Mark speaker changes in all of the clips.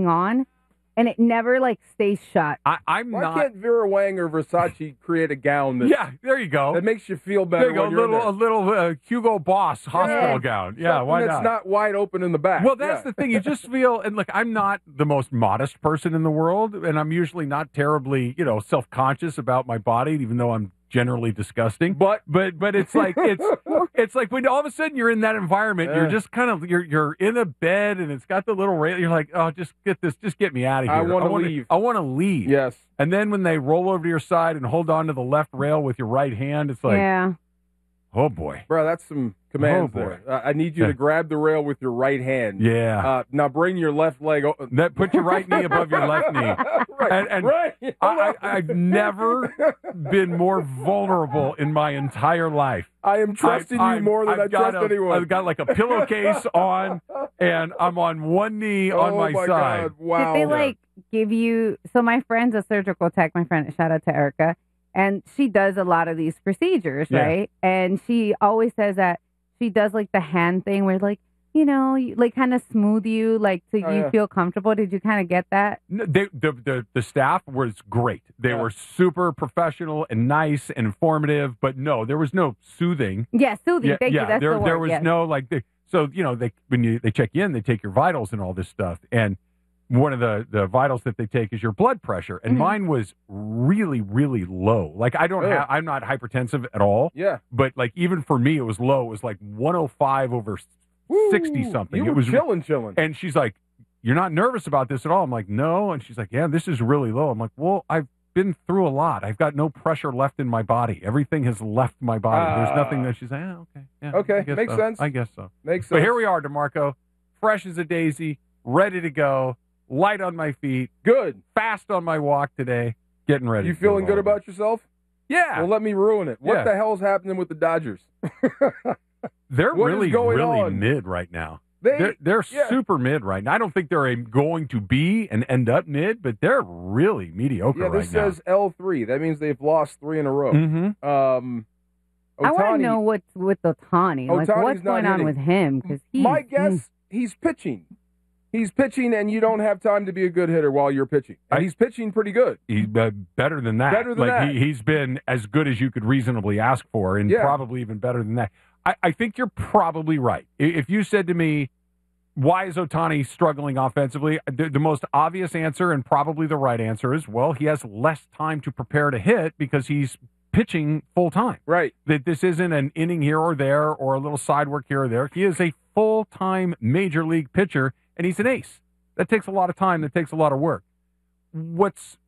Speaker 1: hang on, and it never like stays shut.
Speaker 2: I'm
Speaker 3: Why
Speaker 2: not.
Speaker 3: can't Vera Wang or Versace create a gown that,
Speaker 2: Yeah, there you go.
Speaker 3: that makes you feel better
Speaker 2: There you go.
Speaker 3: when you're in there?
Speaker 2: A little Hugo Boss hospital gown. Yeah,
Speaker 3: Something
Speaker 2: why
Speaker 3: that's
Speaker 2: not?
Speaker 3: not wide open in the back.
Speaker 2: Well, that's the thing. You just feel, and look, I'm not the most modest person in the world, and I'm usually not terribly, self-conscious about my body, even though I'm generally disgusting. But it's like it's like when all of a sudden you're in that environment, you're just kind of you're in a bed and it's got the little rail. You're like, oh, just get me out of here.
Speaker 3: I want to leave.
Speaker 2: I want to leave.
Speaker 3: Yes.
Speaker 2: And then when they roll over to your side and hold on to the left rail with your right hand, it's like,
Speaker 1: Yeah.
Speaker 2: oh boy.
Speaker 3: Bro, that's some commands
Speaker 2: Oh, boy.
Speaker 3: there. I need you to grab the rail with your right hand.
Speaker 2: Yeah.
Speaker 3: Now bring your left leg.
Speaker 2: Put your right knee above your left knee.
Speaker 3: Right.
Speaker 2: And
Speaker 3: right.
Speaker 2: I've never been more vulnerable in my entire life.
Speaker 3: I am trusting you more than I trust anyone.
Speaker 2: I've got like a pillowcase on, and I'm on one knee on my side.
Speaker 3: God. Wow.
Speaker 1: Did they give you? So my friend's a surgical tech. My friend, shout out to Erica, and she does a lot of these procedures, right? And she always says that she does like the hand thing where like kind of smooth you, like so you feel comfortable. Did you kind of get that?
Speaker 2: No, the staff was great. They were super professional and nice and informative, but no, there was no soothing.
Speaker 1: Yeah, soothing. Thank you. That's the word.
Speaker 2: There was no when they check you in, they take your vitals and all this stuff. And one of the vitals that they take is your blood pressure, and mine was really, really low. Like I'm not hypertensive at all.
Speaker 3: Yeah.
Speaker 2: But like even for me, it was low. It was like 105 over 60 something.
Speaker 3: You
Speaker 2: It
Speaker 3: were
Speaker 2: was
Speaker 3: chilling.
Speaker 2: And she's like, "You're not nervous about this at all?" I'm like, "No." And she's like, "Yeah, this is really low." I'm like, "Well, I've been through a lot. I've got no pressure left in my body. Everything has left my body. There's nothing." That she's like, okay, yeah,
Speaker 3: okay,
Speaker 2: I guess
Speaker 3: makes
Speaker 2: so.
Speaker 3: sense.
Speaker 2: I guess so.
Speaker 3: Makes sense.
Speaker 2: But here we are, DeMarco, fresh as a daisy, ready to go, light on my feet,
Speaker 3: good,
Speaker 2: fast on my walk today, getting ready.
Speaker 3: You feeling good about yourself?
Speaker 2: Yeah.
Speaker 3: Well, let me ruin it. What the hell's happening with the Dodgers?
Speaker 2: They're
Speaker 3: what
Speaker 2: really,
Speaker 3: is going
Speaker 2: really
Speaker 3: on?
Speaker 2: mid right now.
Speaker 3: They're
Speaker 2: super mid right now. I don't think they're going to be and end up mid, but they're really mediocre right now.
Speaker 3: This says L3. That means they've lost 3 in a row.
Speaker 2: Mm-hmm.
Speaker 1: I want to know what's with Ohtani. Like, what's going on with him? Because
Speaker 3: my guess, he's pitching. He's pitching, and you don't have time to be a good hitter while you're pitching. And he's pitching pretty good.
Speaker 2: He's better than that.
Speaker 3: Better than that.
Speaker 2: He's been as good as you could reasonably ask for, and probably even better than that. I think you're probably right. If you said to me, why is Ohtani struggling offensively? The most obvious answer, and probably the right answer, is, well, he has less time to prepare to hit because he's pitching full time.
Speaker 3: Right.
Speaker 2: That this isn't an inning here or there or a little side work here or there. He is a full-time major league pitcher, and he's an ace. That takes a lot of time. That takes a lot of work. What's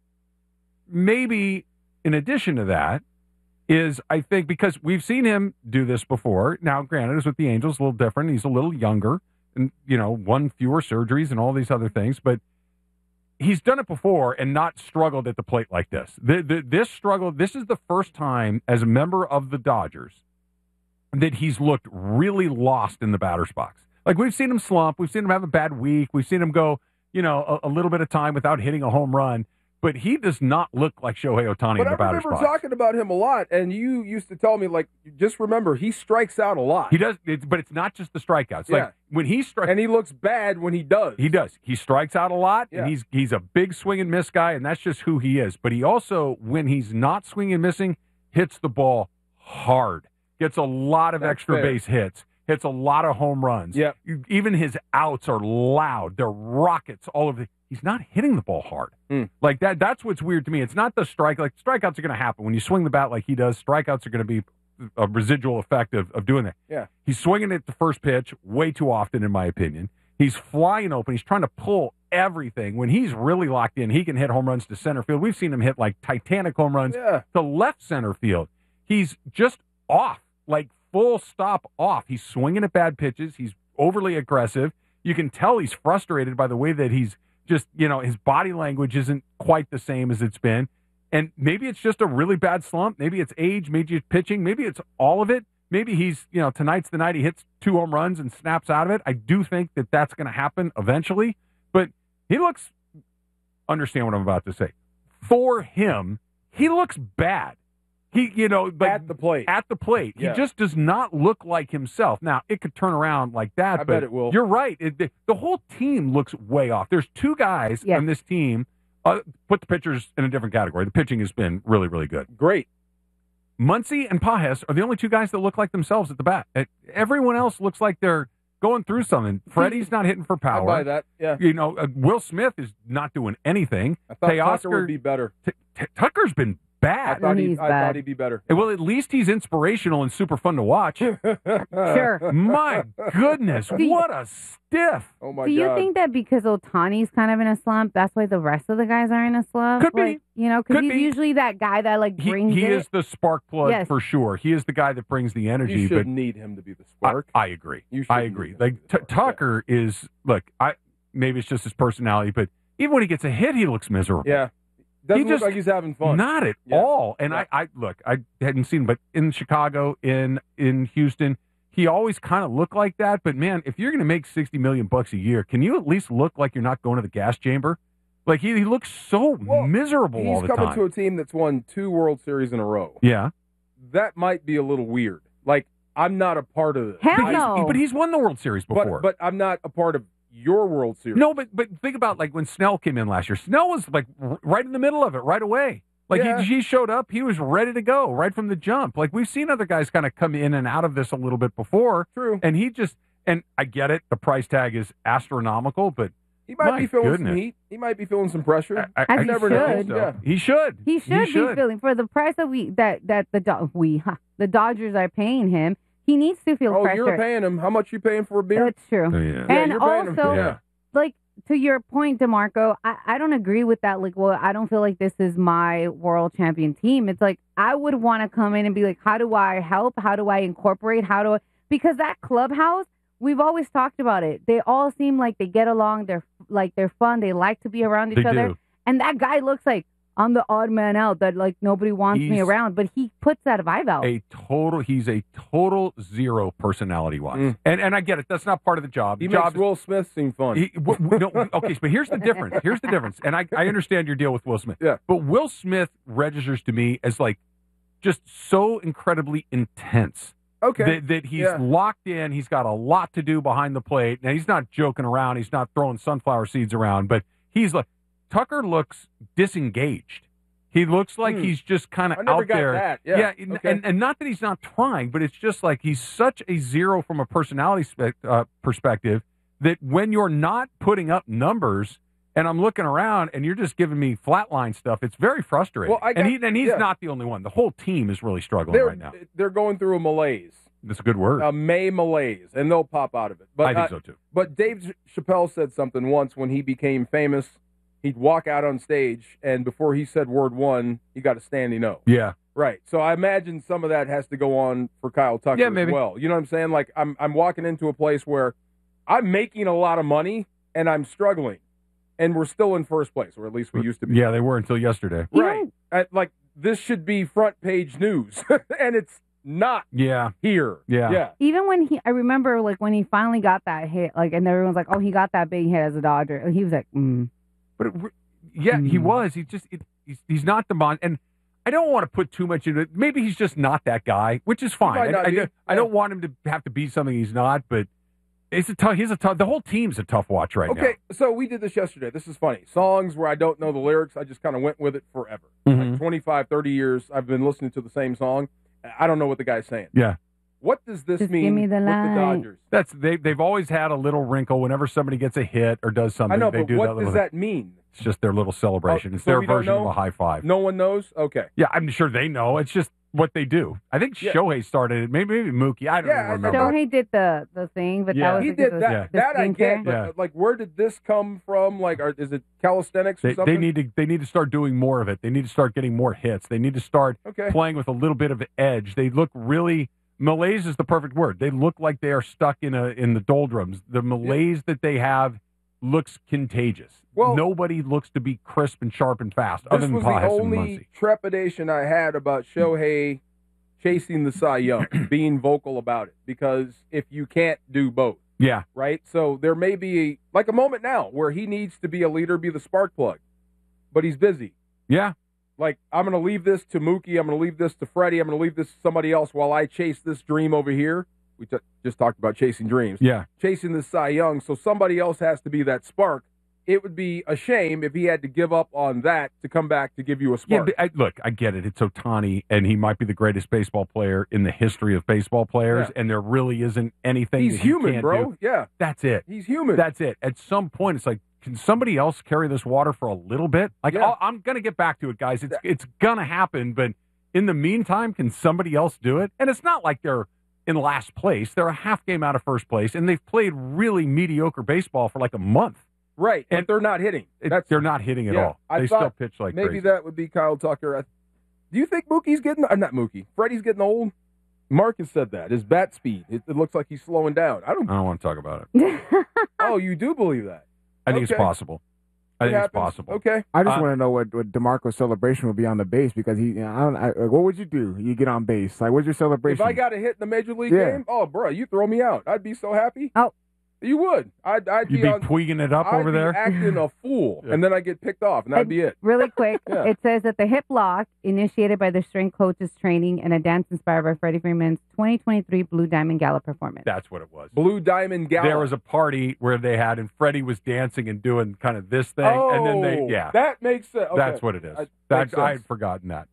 Speaker 2: maybe in addition to that is, I think, because we've seen him do this before. Now, granted, it's with the Angels, a little different. He's a little younger and, one fewer surgeries and all these other things. But he's done it before and not struggled at the plate like this. This struggle, this is the first time as a member of the Dodgers that he's looked really lost in the batter's box. Like, we've seen him slump. We've seen him have a bad week. We've seen him go, a little bit of time without hitting a home run. But he does not look like Shohei Ohtani in the batter's box.
Speaker 3: But I remember talking about him a lot, and you used to tell me, just remember, he strikes out a lot.
Speaker 2: He does, but it's not just the strikeouts. Like, when he strikes...
Speaker 3: And he looks bad when he does.
Speaker 2: He does. He strikes out a lot, and he's a big swing and miss guy, and that's just who he is. But he also, when he's not swinging and missing, hits the ball hard. Gets a lot of extra base hits. Hits a lot of home runs.
Speaker 3: Yeah.
Speaker 2: Even his outs are loud. They're rockets all over the... He's not hitting the ball hard. Like that. That's what's weird to me. It's not the strike. Like, strikeouts are going to happen. When you swing the bat like he does, strikeouts are going to be a residual effect of doing that.
Speaker 3: Yeah.
Speaker 2: He's swinging at the first pitch way too often, in my opinion. He's flying open. He's trying to pull everything. When he's really locked in, he can hit home runs to center field. We've seen him hit like Titanic home runs to left center field. He's just off, like full stop off. He's swinging at bad pitches. He's overly aggressive. You can tell he's frustrated by the way that he's just, his body language isn't quite the same as it's been. And maybe it's just a really bad slump. Maybe it's age. Maybe it's pitching. Maybe it's all of it. Maybe he's, tonight's the night he hits 2 home runs and snaps out of it. I do think that that's going to happen eventually. But he looks, understand what I'm about to say. For him, he looks bad. But
Speaker 3: At the plate.
Speaker 2: At the plate.
Speaker 3: Yeah.
Speaker 2: He just does not look like himself. Now, it could turn around like that,
Speaker 3: I
Speaker 2: but
Speaker 3: bet it will.
Speaker 2: You're right. The whole team looks way off. There's two guys
Speaker 1: Yes.
Speaker 2: on this team. Put the pitchers in a different category. The pitching has been really, really good.
Speaker 3: Great.
Speaker 2: Muncy and Pajes are the only two guys that look like themselves at the bat. Everyone else looks like they're going through something. Freddie's not hitting for power.
Speaker 3: I buy that. Yeah.
Speaker 2: Will Smith is not doing anything.
Speaker 3: I thought Tucker
Speaker 2: Teoscar
Speaker 3: would be better.
Speaker 2: Tucker's been
Speaker 3: I
Speaker 2: bad.
Speaker 3: thought
Speaker 1: He's bad.
Speaker 3: he'd be better.
Speaker 2: Well, at least he's inspirational and super fun to watch.
Speaker 1: Sure.
Speaker 2: My goodness, what a stiff.
Speaker 3: Oh my
Speaker 1: Do you
Speaker 3: God.
Speaker 1: think that because Otani's kind of in a slump, that's why the rest of the guys are in a slump?
Speaker 2: Could be.
Speaker 1: Like, because
Speaker 2: Could
Speaker 1: he's
Speaker 2: be.
Speaker 1: usually that guy that brings
Speaker 2: He
Speaker 1: it.
Speaker 2: is the spark plug
Speaker 1: Yes.
Speaker 2: for sure. He is the guy that brings the energy.
Speaker 3: You
Speaker 2: but
Speaker 3: shouldn't need him to be the spark.
Speaker 2: I agree.
Speaker 3: You
Speaker 2: I
Speaker 3: shouldn't
Speaker 2: agree.
Speaker 3: need him to be the spark.
Speaker 2: Tucker is maybe it's just his personality, but even when he gets a hit, he looks miserable.
Speaker 3: Yeah. Doesn't
Speaker 2: He
Speaker 3: look
Speaker 2: just-
Speaker 3: like he's having fun.
Speaker 2: Not at
Speaker 3: Yeah.
Speaker 2: all. And
Speaker 3: Yeah.
Speaker 2: I hadn't seen him, but in Chicago, in Houston, he always kind of looked like that. But man, if you're going to make $60 million a year, can you at least look like you're not going to the gas chamber? Like he looks so
Speaker 3: Well,
Speaker 2: miserable all
Speaker 3: He's
Speaker 2: the
Speaker 3: coming
Speaker 2: time.
Speaker 3: to a team that's won 2 World Series in a row.
Speaker 2: Yeah,
Speaker 3: That might be a little weird. Like, I'm not a part of this.
Speaker 1: Hell no.
Speaker 2: but he's won the World Series before.
Speaker 3: But I'm not a part of your World Series.
Speaker 2: No, but think about when Snell came in last year. Snell was right in the middle of it right away.
Speaker 3: Yeah.
Speaker 2: He showed up, he was ready to go right from the jump. Like we've seen other guys kind of come in and out of this a little bit before.
Speaker 3: True.
Speaker 2: And and I get it, the price tag is astronomical, but
Speaker 3: He might
Speaker 2: My
Speaker 3: be feeling
Speaker 2: goodness.
Speaker 3: some heat. He might be feeling some pressure.
Speaker 1: As
Speaker 2: I
Speaker 1: he
Speaker 2: never
Speaker 1: should.
Speaker 2: know.
Speaker 3: Yeah.
Speaker 2: He should.
Speaker 1: He should be feeling for the price that the Dodgers are paying him. He needs to feel
Speaker 3: Oh,
Speaker 1: pressure.
Speaker 3: you're paying him. How much you paying for a beer?
Speaker 1: That's true.
Speaker 2: Oh, yeah.
Speaker 3: Yeah,
Speaker 1: And
Speaker 3: you're paying him.
Speaker 1: also,
Speaker 3: Yeah.
Speaker 1: like to your point, DeMarco, I don't agree with that. Like, well, I don't feel like this is my world champion team. It's like I would want to come in and be like, how do I help? How do I incorporate? Because that clubhouse, we've always talked about it. They all seem like they get along. They're fun. They like to be around each
Speaker 2: They
Speaker 1: other.
Speaker 2: do.
Speaker 1: And that guy looks like I'm the odd man out that nobody wants me
Speaker 2: He's
Speaker 1: around, but he puts that vibe out.
Speaker 2: He's a total zero personality wise.
Speaker 3: Mm.
Speaker 2: And I get it. That's not part of the job.
Speaker 3: He
Speaker 2: The job
Speaker 3: makes Will Smith seem fun.
Speaker 2: okay, but here's the difference. And I understand your deal with Will Smith.
Speaker 3: Yeah.
Speaker 2: But Will Smith registers to me as just so incredibly intense.
Speaker 3: Okay.
Speaker 2: That he's
Speaker 3: Yeah.
Speaker 2: locked in. He's got a lot to do behind the plate. Now, he's not joking around. He's not throwing sunflower seeds around. But Tucker looks disengaged. He looks like he's just kind
Speaker 3: I
Speaker 2: of
Speaker 3: never
Speaker 2: out
Speaker 3: got
Speaker 2: there.
Speaker 3: that. Yeah. Okay.
Speaker 2: And not that he's not trying, but it's just like he's such a zero from a personality perspective that when you're not putting up numbers and I'm looking around and you're just giving me flatline stuff, it's very frustrating.
Speaker 3: Well,
Speaker 2: he's
Speaker 3: yeah.
Speaker 2: not the only one. The whole team is really struggling
Speaker 3: They're,
Speaker 2: right now.
Speaker 3: they're going through a malaise,
Speaker 2: That's a good word.
Speaker 3: a May malaise, and they'll pop out of it. But
Speaker 2: I think so too.
Speaker 3: But Dave Chappelle said something once when he became famous. He'd walk out on stage, and before he said word one, he got a standing O.
Speaker 2: Yeah.
Speaker 3: Right. So I imagine some of that has to go on for Kyle Tucker
Speaker 2: Yeah, maybe.
Speaker 3: as well. You know what I'm saying? Like I'm walking into a place where I'm making a lot of money and I'm struggling, and we're still in first place, or at least we used to be.
Speaker 2: Yeah, they were until yesterday.
Speaker 1: You
Speaker 3: Right. Like this should be front page news, and it's not
Speaker 2: Yeah.
Speaker 3: here.
Speaker 2: Yeah.
Speaker 3: Yeah.
Speaker 1: Even I remember when he finally got that hit, and everyone's like, oh, he got that big hit as a Dodger. And he was like,
Speaker 2: But he was. He's not the mon. And I don't want to put too much into it. Maybe he's just not that guy, which is fine.
Speaker 3: might not be.
Speaker 2: I don't want him to have to be something he's not. But he's a tough. The whole team's a tough watch right now.
Speaker 3: Okay, so we did this yesterday. This is funny. Songs where I don't know the lyrics, I just kind of went with it forever.
Speaker 2: Mhm.
Speaker 3: Like 25, 30 years, I've been listening to the same song. I don't know what the guy's saying.
Speaker 2: Yeah.
Speaker 3: What does this
Speaker 1: Just
Speaker 3: mean
Speaker 1: give me the
Speaker 3: with the
Speaker 1: light.
Speaker 3: Dodgers?
Speaker 2: They've always had a little wrinkle whenever somebody gets a hit or does something.
Speaker 3: I know,
Speaker 2: they
Speaker 3: but
Speaker 2: do
Speaker 3: what
Speaker 2: that little,
Speaker 3: does that mean?
Speaker 2: It's just their little celebration.
Speaker 3: Oh,
Speaker 2: It's
Speaker 3: so
Speaker 2: their
Speaker 3: we don't
Speaker 2: version of
Speaker 3: know?
Speaker 2: a high five.
Speaker 3: No one knows? Okay.
Speaker 2: Yeah, I'm sure they know. It's just what they do. I think
Speaker 3: Yeah.
Speaker 2: Shohei started it. Maybe Mookie. I don't
Speaker 3: Yeah,
Speaker 2: even
Speaker 3: I
Speaker 2: remember.
Speaker 1: Shohei did the thing, but
Speaker 2: Yeah.
Speaker 1: that was
Speaker 3: He
Speaker 1: because
Speaker 3: did
Speaker 1: of
Speaker 3: that.
Speaker 1: the
Speaker 3: That I
Speaker 1: skincare.
Speaker 3: get, but
Speaker 2: Yeah.
Speaker 3: like, where did this come from? Like, is it calisthenics or
Speaker 2: They
Speaker 3: something?
Speaker 2: need to start doing more of it. They need to start getting more hits. They need to start
Speaker 3: Okay.
Speaker 2: playing with a little bit of edge. They look really malaise is the perfect word. They look like they are stuck in the doldrums. The malaise that they have looks contagious.
Speaker 3: Well,
Speaker 2: nobody looks to be crisp and sharp and fast
Speaker 3: This
Speaker 2: other than
Speaker 3: was the
Speaker 2: Pajes and
Speaker 3: only
Speaker 2: Muncy.
Speaker 3: trepidation I had about Shohei chasing the Cy Young, being vocal about it, because if you can't do both,
Speaker 2: Yeah.
Speaker 3: right? So there may be a moment now where he needs to be a leader, be the spark plug, but he's busy.
Speaker 2: Yeah.
Speaker 3: Like, I'm going to leave this to Mookie. I'm going to leave this to Freddie. I'm going to leave this to somebody else while I chase this dream over here. We just talked about chasing dreams.
Speaker 2: Yeah.
Speaker 3: Chasing this Cy Young. So somebody else has to be that spark. It would be a shame if he had to give up on that to come back to give you a
Speaker 2: Yeah,
Speaker 3: spark.
Speaker 2: but look, I get it. It's Ohtani, and he might be the greatest baseball player in the history of baseball players,
Speaker 3: Yeah.
Speaker 2: and there really isn't anything
Speaker 3: He's
Speaker 2: that he
Speaker 3: human,
Speaker 2: can't
Speaker 3: bro.
Speaker 2: do.
Speaker 3: Yeah.
Speaker 2: That's it.
Speaker 3: He's human.
Speaker 2: That's it. At some point, it's like, can somebody else carry this water for a little bit? Like,
Speaker 3: Yeah.
Speaker 2: I'm going to get back to it, guys. It's going to happen, but in the meantime, can somebody else do it? And it's not like they're in last place. They're a half game out of first place, and they've played really mediocre baseball for like a month.
Speaker 3: Right.
Speaker 2: And
Speaker 3: And they're not hitting.
Speaker 2: They're not hitting at
Speaker 3: Yeah,
Speaker 2: all.
Speaker 3: I
Speaker 2: They still
Speaker 3: thought
Speaker 2: pitch like
Speaker 3: maybe
Speaker 2: crazy.
Speaker 3: that would be Kyle Tucker. Do you think Mookie's getting not Mookie? Freddie's getting old? Marcus said that. His bat speed. It looks like he's slowing down. I
Speaker 2: I
Speaker 3: don't
Speaker 2: don't want to talk about it.
Speaker 3: Oh, you do believe that?
Speaker 2: I think it's
Speaker 3: Okay.
Speaker 2: possible. I
Speaker 3: It
Speaker 2: think it's
Speaker 3: happens.
Speaker 2: possible.
Speaker 3: Okay.
Speaker 4: I just
Speaker 2: Uh,
Speaker 4: want to know what DeMarco's celebration would be on the base because what would you do? You get on base. Like, what's your
Speaker 3: If
Speaker 4: celebration?
Speaker 3: I got a hit in the major league
Speaker 4: Yeah.
Speaker 3: game, oh, bro, you throw me out. I'd be so happy.
Speaker 1: Oh.
Speaker 3: You would. I'd
Speaker 2: You'd
Speaker 3: be
Speaker 2: be
Speaker 3: on.
Speaker 2: tweaking it up
Speaker 3: I'd
Speaker 2: over
Speaker 3: be
Speaker 2: there.
Speaker 3: acting a fool,
Speaker 2: Yeah.
Speaker 3: and then I get picked off, and that'd be it.
Speaker 1: Really quick,
Speaker 3: Yeah.
Speaker 1: it says that the hip lock, initiated by the strength coaches training and a dance inspired by Freddie Freeman's 2023 Blue Diamond Gala performance.
Speaker 2: That's what it was.
Speaker 3: Blue Diamond Gala.
Speaker 2: There was a party where they had, and Freddie was dancing and doing kind of this thing,
Speaker 3: Oh,
Speaker 2: and then they, yeah,
Speaker 3: that makes sense. Okay.
Speaker 2: that's what it is.
Speaker 3: Makes
Speaker 2: I
Speaker 3: sense.
Speaker 2: had forgotten that.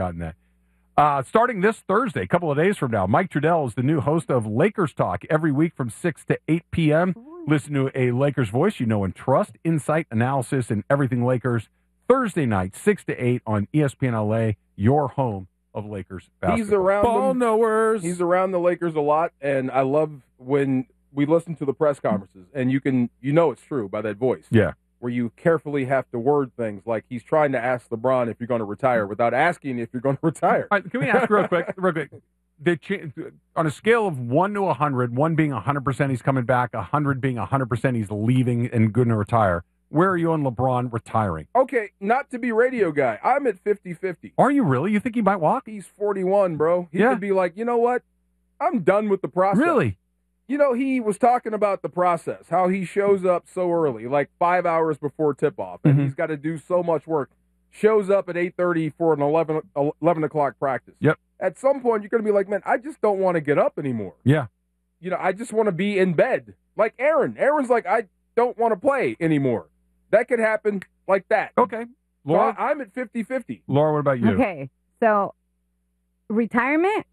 Speaker 2: Starting this Thursday, a couple of days from now, Mike Trudell is the new host of Lakers Talk every week from 6 to 8 p.m. Listen to a Lakers voice you know and trust, insight, analysis, and everything Lakers. Thursday night, 6 to 8 on ESPN LA, your home of Lakers basketball.
Speaker 3: He's around
Speaker 2: Ball
Speaker 3: them.
Speaker 2: knowers.
Speaker 3: He's around the Lakers a lot, and I love when we listen to the press conferences, and you know it's true by that voice.
Speaker 2: Yeah.
Speaker 3: Where you carefully have to word things like he's trying to ask LeBron if you're going to retire without asking if you're going to retire.
Speaker 2: All right, can we ask real quick? On a scale of 1 to 100, 1 being 100% he's coming back, 100 being 100% he's leaving and going to retire, where are you on LeBron retiring?
Speaker 3: Okay, not to be radio guy, I'm at 50-50.
Speaker 2: Are you really? You think he might walk?
Speaker 3: He's 41, bro. He
Speaker 2: Yeah.
Speaker 3: could be like, you know what? I'm done with the process.
Speaker 2: Really?
Speaker 3: You know, he was talking about the process, how he shows up so early, like 5 hours before tip-off, and
Speaker 2: Mhm.
Speaker 3: he's got to do so much work. Shows up at 8:30 for an 11 o'clock practice.
Speaker 2: Yep.
Speaker 3: At some point, you're going to be like, man, I just don't want to get up anymore.
Speaker 2: Yeah.
Speaker 3: You know, I just want to be in bed. Like Aaron. Aaron's like, I don't want to play anymore. That could happen like that.
Speaker 2: Okay.
Speaker 3: So
Speaker 2: Laura,
Speaker 3: I'm at 50-50.
Speaker 2: Laura, what about you?
Speaker 1: Okay, so retirement,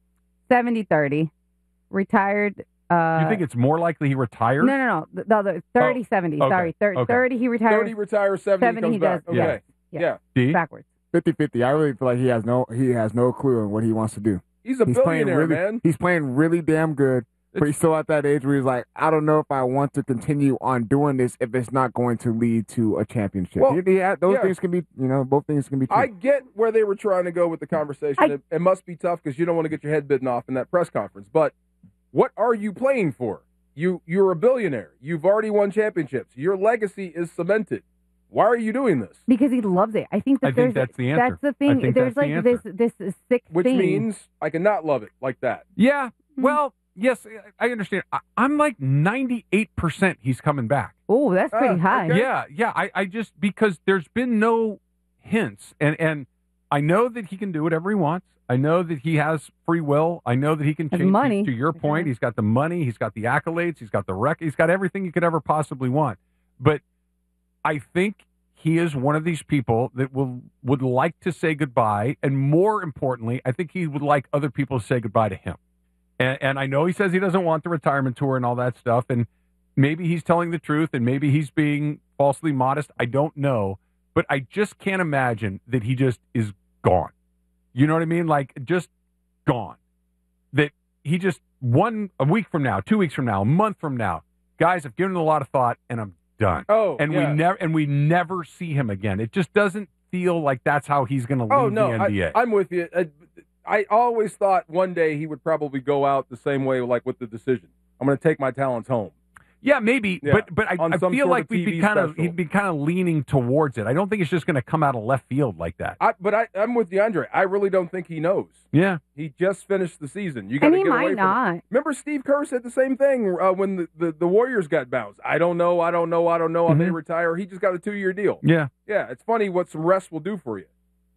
Speaker 1: 70-30. Retired.
Speaker 2: You think it's more likely he retires?
Speaker 1: No. The 30-70.
Speaker 2: okay,
Speaker 1: Sorry,
Speaker 2: okay.
Speaker 1: 30 he retires.
Speaker 3: 30 retires, 70
Speaker 1: 70
Speaker 3: comes
Speaker 1: he
Speaker 3: back.
Speaker 1: does,
Speaker 3: Okay.
Speaker 1: yes.
Speaker 3: Yeah.
Speaker 2: D?
Speaker 1: Backwards.
Speaker 4: 50-50. I really feel like he has no clue on what he wants to do.
Speaker 3: He's a
Speaker 4: He's playing
Speaker 3: billionaire,
Speaker 4: really,
Speaker 3: man.
Speaker 4: He's playing really damn good, but he's still at that age where he's like, I don't know if I want to continue on doing this if it's not going to lead to a championship.
Speaker 3: Well,
Speaker 4: Those
Speaker 3: yeah.
Speaker 4: things can be, both things can be true.
Speaker 3: I get where they were trying to go with the conversation. It must be tough because you don't want to get your head bitten off in that press conference. But what are you playing for? You're a billionaire. You've already won championships. Your legacy is cemented. Why are you doing this?
Speaker 1: Because he loves it. I think that
Speaker 2: I think that's the answer.
Speaker 1: That's the thing.
Speaker 2: I think
Speaker 1: There's
Speaker 2: that's the
Speaker 1: like this
Speaker 2: answer.
Speaker 1: sick
Speaker 3: Which
Speaker 1: thing.
Speaker 3: means I cannot love it like that.
Speaker 2: Yeah.
Speaker 1: Hmm.
Speaker 2: Well, yes, I understand. I'm like 98% he's coming back.
Speaker 1: Oh, that's pretty high.
Speaker 3: okay.
Speaker 2: Yeah. I just, because there's been no hints, and I know that he can do whatever he wants. I know that he has free will. I know that he can
Speaker 1: Has
Speaker 2: change.
Speaker 1: money.
Speaker 2: To your point,
Speaker 1: Yeah.
Speaker 2: he's got the money. He's got the accolades. He's got the record. He's got everything you could ever possibly want. But I think he is one of these people that would like to say goodbye, and more importantly, I think he would like other people to say goodbye to him. And I know he says he doesn't want the retirement tour and all that stuff, and maybe he's telling the truth, and maybe he's being falsely modest. I don't know, but I just can't imagine that he just is gone. You know what I mean? Like, just gone. That he just, a week from now, 2 weeks from now, a month from now, guys, I've given it a lot of thought, and I'm done.
Speaker 3: Oh,
Speaker 2: And
Speaker 3: yeah.
Speaker 2: we never see him again. It just doesn't feel like that's how he's going to leave
Speaker 3: Oh, no.
Speaker 2: the NBA.
Speaker 3: I'm with you. I always thought one day he would probably go out the same way, like with the decision. I'm going to take my talents home.
Speaker 2: Yeah, maybe,
Speaker 3: Yeah,
Speaker 2: but
Speaker 3: on
Speaker 2: I
Speaker 3: some
Speaker 2: feel
Speaker 3: sort
Speaker 2: like
Speaker 3: of TV
Speaker 2: he'd be kind of leaning towards it. I don't think it's just going to come out of left field like that.
Speaker 3: I'm with DeAndre. I really don't think he knows.
Speaker 2: Yeah,
Speaker 3: He just finished the season. You got
Speaker 1: And
Speaker 3: to
Speaker 1: he
Speaker 3: get away
Speaker 1: might
Speaker 3: from it.
Speaker 1: not.
Speaker 3: Remember Steve Kerr said the same thing when the Warriors got bounced. I don't know. I may retire. He just got a 2-year deal.
Speaker 2: yeah.
Speaker 3: Yeah, it's funny what some rest will do for you.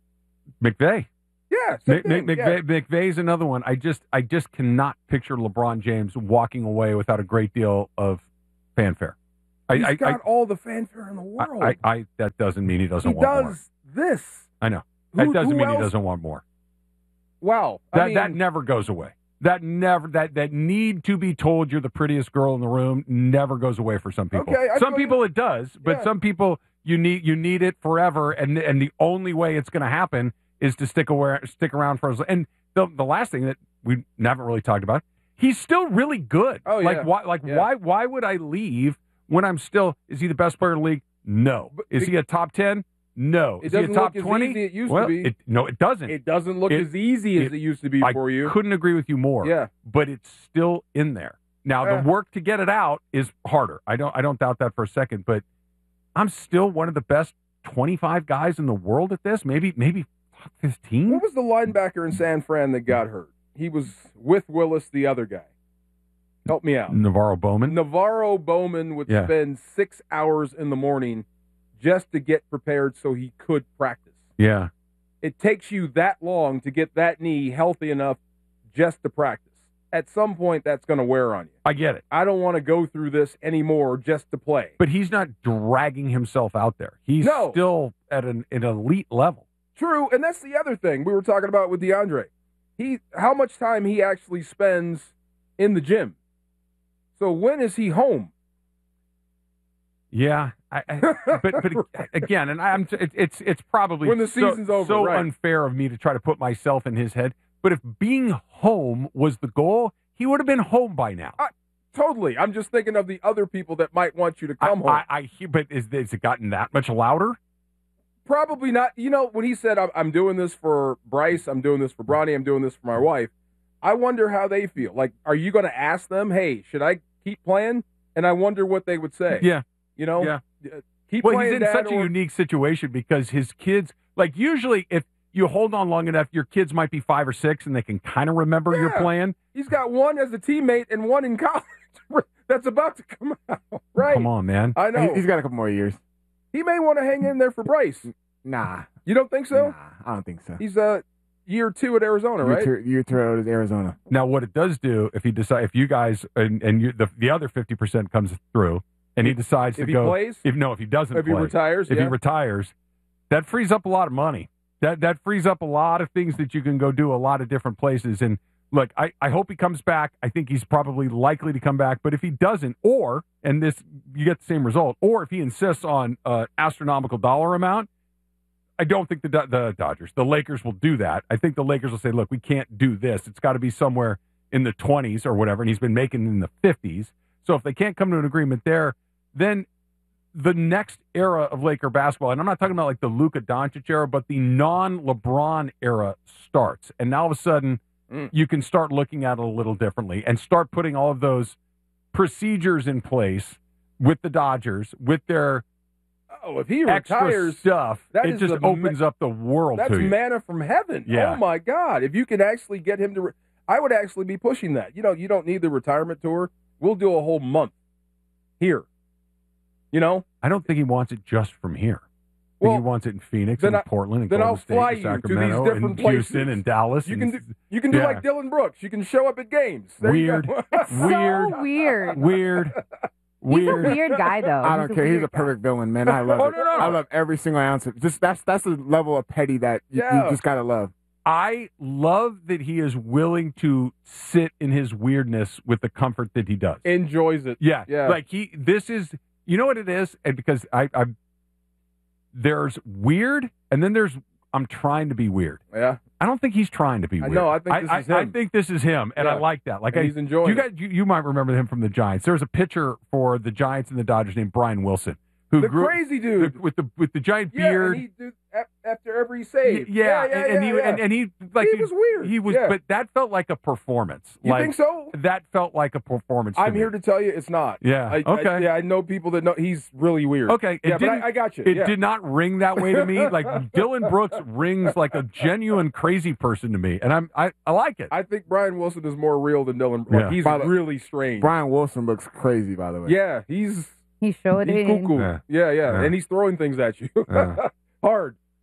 Speaker 2: McVay.
Speaker 3: Yeah, same thing.
Speaker 2: McVay's another one. I just cannot picture LeBron James walking away without a great deal of fanfare.
Speaker 3: He's got all the fanfare in the world.
Speaker 2: That doesn't mean he doesn't
Speaker 3: he
Speaker 2: want more.
Speaker 3: does this.
Speaker 2: I know. That doesn't mean
Speaker 3: else?
Speaker 2: he doesn't want more.
Speaker 3: Wow.
Speaker 2: That never goes away. That need to be told you're the prettiest girl in the room never goes away for some people.
Speaker 3: Okay,
Speaker 2: some people it does, but some people you need it forever, and the only way it's going to happen is to stick around for us. And the last thing that we haven't really talked about, he's still really good.
Speaker 3: Oh, yeah.
Speaker 2: Why would I leave when I'm still? Is he the best player in the league? No. Is he a top 10? No. Is he a top 20?
Speaker 3: It used to be.
Speaker 2: It doesn't.
Speaker 3: It doesn't look as easy as it used to be for you.
Speaker 2: I couldn't agree with you more.
Speaker 3: Yeah.
Speaker 2: But it's still in there. Now the work to get it out is harder. I don't doubt that for a second, but I'm still one of the best 25 guys in the world at this. Maybe 15.
Speaker 3: What was the linebacker in San Fran that got hurt? He was with Willis, the other guy. Help me out.
Speaker 2: Navarro Bowman
Speaker 3: would spend 6 hours in the morning just to get prepared so he could practice.
Speaker 2: Yeah.
Speaker 3: It takes you that long to get that knee healthy enough just to practice. At some point, that's going to wear on you.
Speaker 2: I get it.
Speaker 3: I don't want to go through this anymore just to play.
Speaker 2: But he's not dragging himself out there. He's still at an elite level.
Speaker 3: True, and that's the other thing we were talking about with DeAndre. How much time he actually spends in the gym. So when is he home?
Speaker 2: Yeah, but again, and it's probably
Speaker 3: when the season's over.
Speaker 2: So
Speaker 3: right.
Speaker 2: unfair of me to try to put myself in his head. But if being home was the goal, he would have been home by now.
Speaker 3: Totally. I'm just thinking of the other people that might want you to come home.
Speaker 2: I hear, but has it gotten that much louder?
Speaker 3: Probably not. You know, when he said, I'm doing this for Bryce, I'm doing this for Bronny, I'm doing this for my wife, I wonder how they feel. Like, are you going to ask them, hey, should I keep playing? And I wonder what they would say.
Speaker 2: Yeah.
Speaker 3: You know?
Speaker 2: Yeah.
Speaker 3: Keep playing,
Speaker 2: he's in
Speaker 3: Dad,
Speaker 2: such a unique situation because his kids, like usually if you hold on long enough, your kids might be 5 or 6 and they can kind of remember your plan.
Speaker 3: He's got one as a teammate and one in college that's about to come out, right?
Speaker 2: Come on, man.
Speaker 3: I know.
Speaker 4: He's got a couple more years.
Speaker 3: He may want to hang in there for Bryce.
Speaker 4: Nah.
Speaker 3: You don't think so?
Speaker 4: Nah, I don't think so.
Speaker 3: He's year 2 at Arizona, right?
Speaker 4: Year 2 at Arizona.
Speaker 2: Now, what it does do, if you guys and the other 50% comes through, and he decides to go,
Speaker 3: plays?
Speaker 2: If he doesn't play,
Speaker 3: he retires,
Speaker 2: he retires, that frees up a lot of money. That frees up a lot of things that you can go do a lot of different places. And look, I hope he comes back. I think he's probably likely to come back. But if he doesn't, you get the same result, or if he insists on an astronomical dollar amount, I don't think the Lakers will do that. I think the Lakers will say, look, we can't do this. It's got to be somewhere in the 20s or whatever. And he's been making in the 50s. So if they can't come to an agreement there, then the next era of Laker basketball, and I'm not talking about like the Luka Doncic era, but the non-LeBron era starts. And now all of a sudden, you can start looking at it a little differently and start putting all of those procedures in place with the Dodgers, with their
Speaker 3: if he
Speaker 2: extra
Speaker 3: retires,
Speaker 2: stuff, it just opens up the world
Speaker 3: that's
Speaker 2: to you.
Speaker 3: Manna from heaven.
Speaker 2: Yeah.
Speaker 3: Oh, my God. If you can actually get him to I would actually be pushing that. You know, you don't need the retirement tour. We'll do a whole month here. You know?
Speaker 2: I don't think he wants it just from here. I think he wants it in Phoenix and Portland and Golden State and Sacramento and Houston and Dallas.
Speaker 3: You can do like Dylan Brooks. You can show up at games.
Speaker 2: Weird.
Speaker 1: So weird. He's a weird guy, though.
Speaker 4: I don't care. He's a perfect villain, man. I love it. No. I love every single ounce of it. Just that's the level of petty that you just gotta love.
Speaker 2: I love that he is willing to sit in his weirdness with the comfort that he does.
Speaker 3: Enjoys it.
Speaker 2: Yeah. Like this is, you know what it is? And because there's weird and then there's, I'm trying to be weird.
Speaker 3: Yeah.
Speaker 2: I don't think he's trying to be weird.
Speaker 3: No, I think this is him.
Speaker 2: I think this is him, and I like that. Like
Speaker 3: he's enjoying it.
Speaker 2: You might remember him from the Giants. There was a pitcher for the Giants and the Dodgers named Brian Wilson, who
Speaker 3: the crazy dude
Speaker 2: with the giant beard.
Speaker 3: And he after every save.
Speaker 2: And he
Speaker 3: was weird.
Speaker 2: He was, but that felt like a performance.
Speaker 3: You think so?
Speaker 2: That felt like a performance.
Speaker 3: I'm here to tell you, it's not.
Speaker 2: Yeah.
Speaker 3: I know people that know he's really weird.
Speaker 2: Okay.
Speaker 3: But I got you.
Speaker 2: It did not ring that way to me. Like Dylan Brooks rings like a genuine crazy person to me, and I like it.
Speaker 3: I think Brian Wilson is more real than Dylan Brooks. He's really strange.
Speaker 4: Brian Wilson looks crazy, by the way.
Speaker 3: Yeah,
Speaker 1: he showed it.
Speaker 3: Cuckoo. Yeah, and he's throwing things at you hard.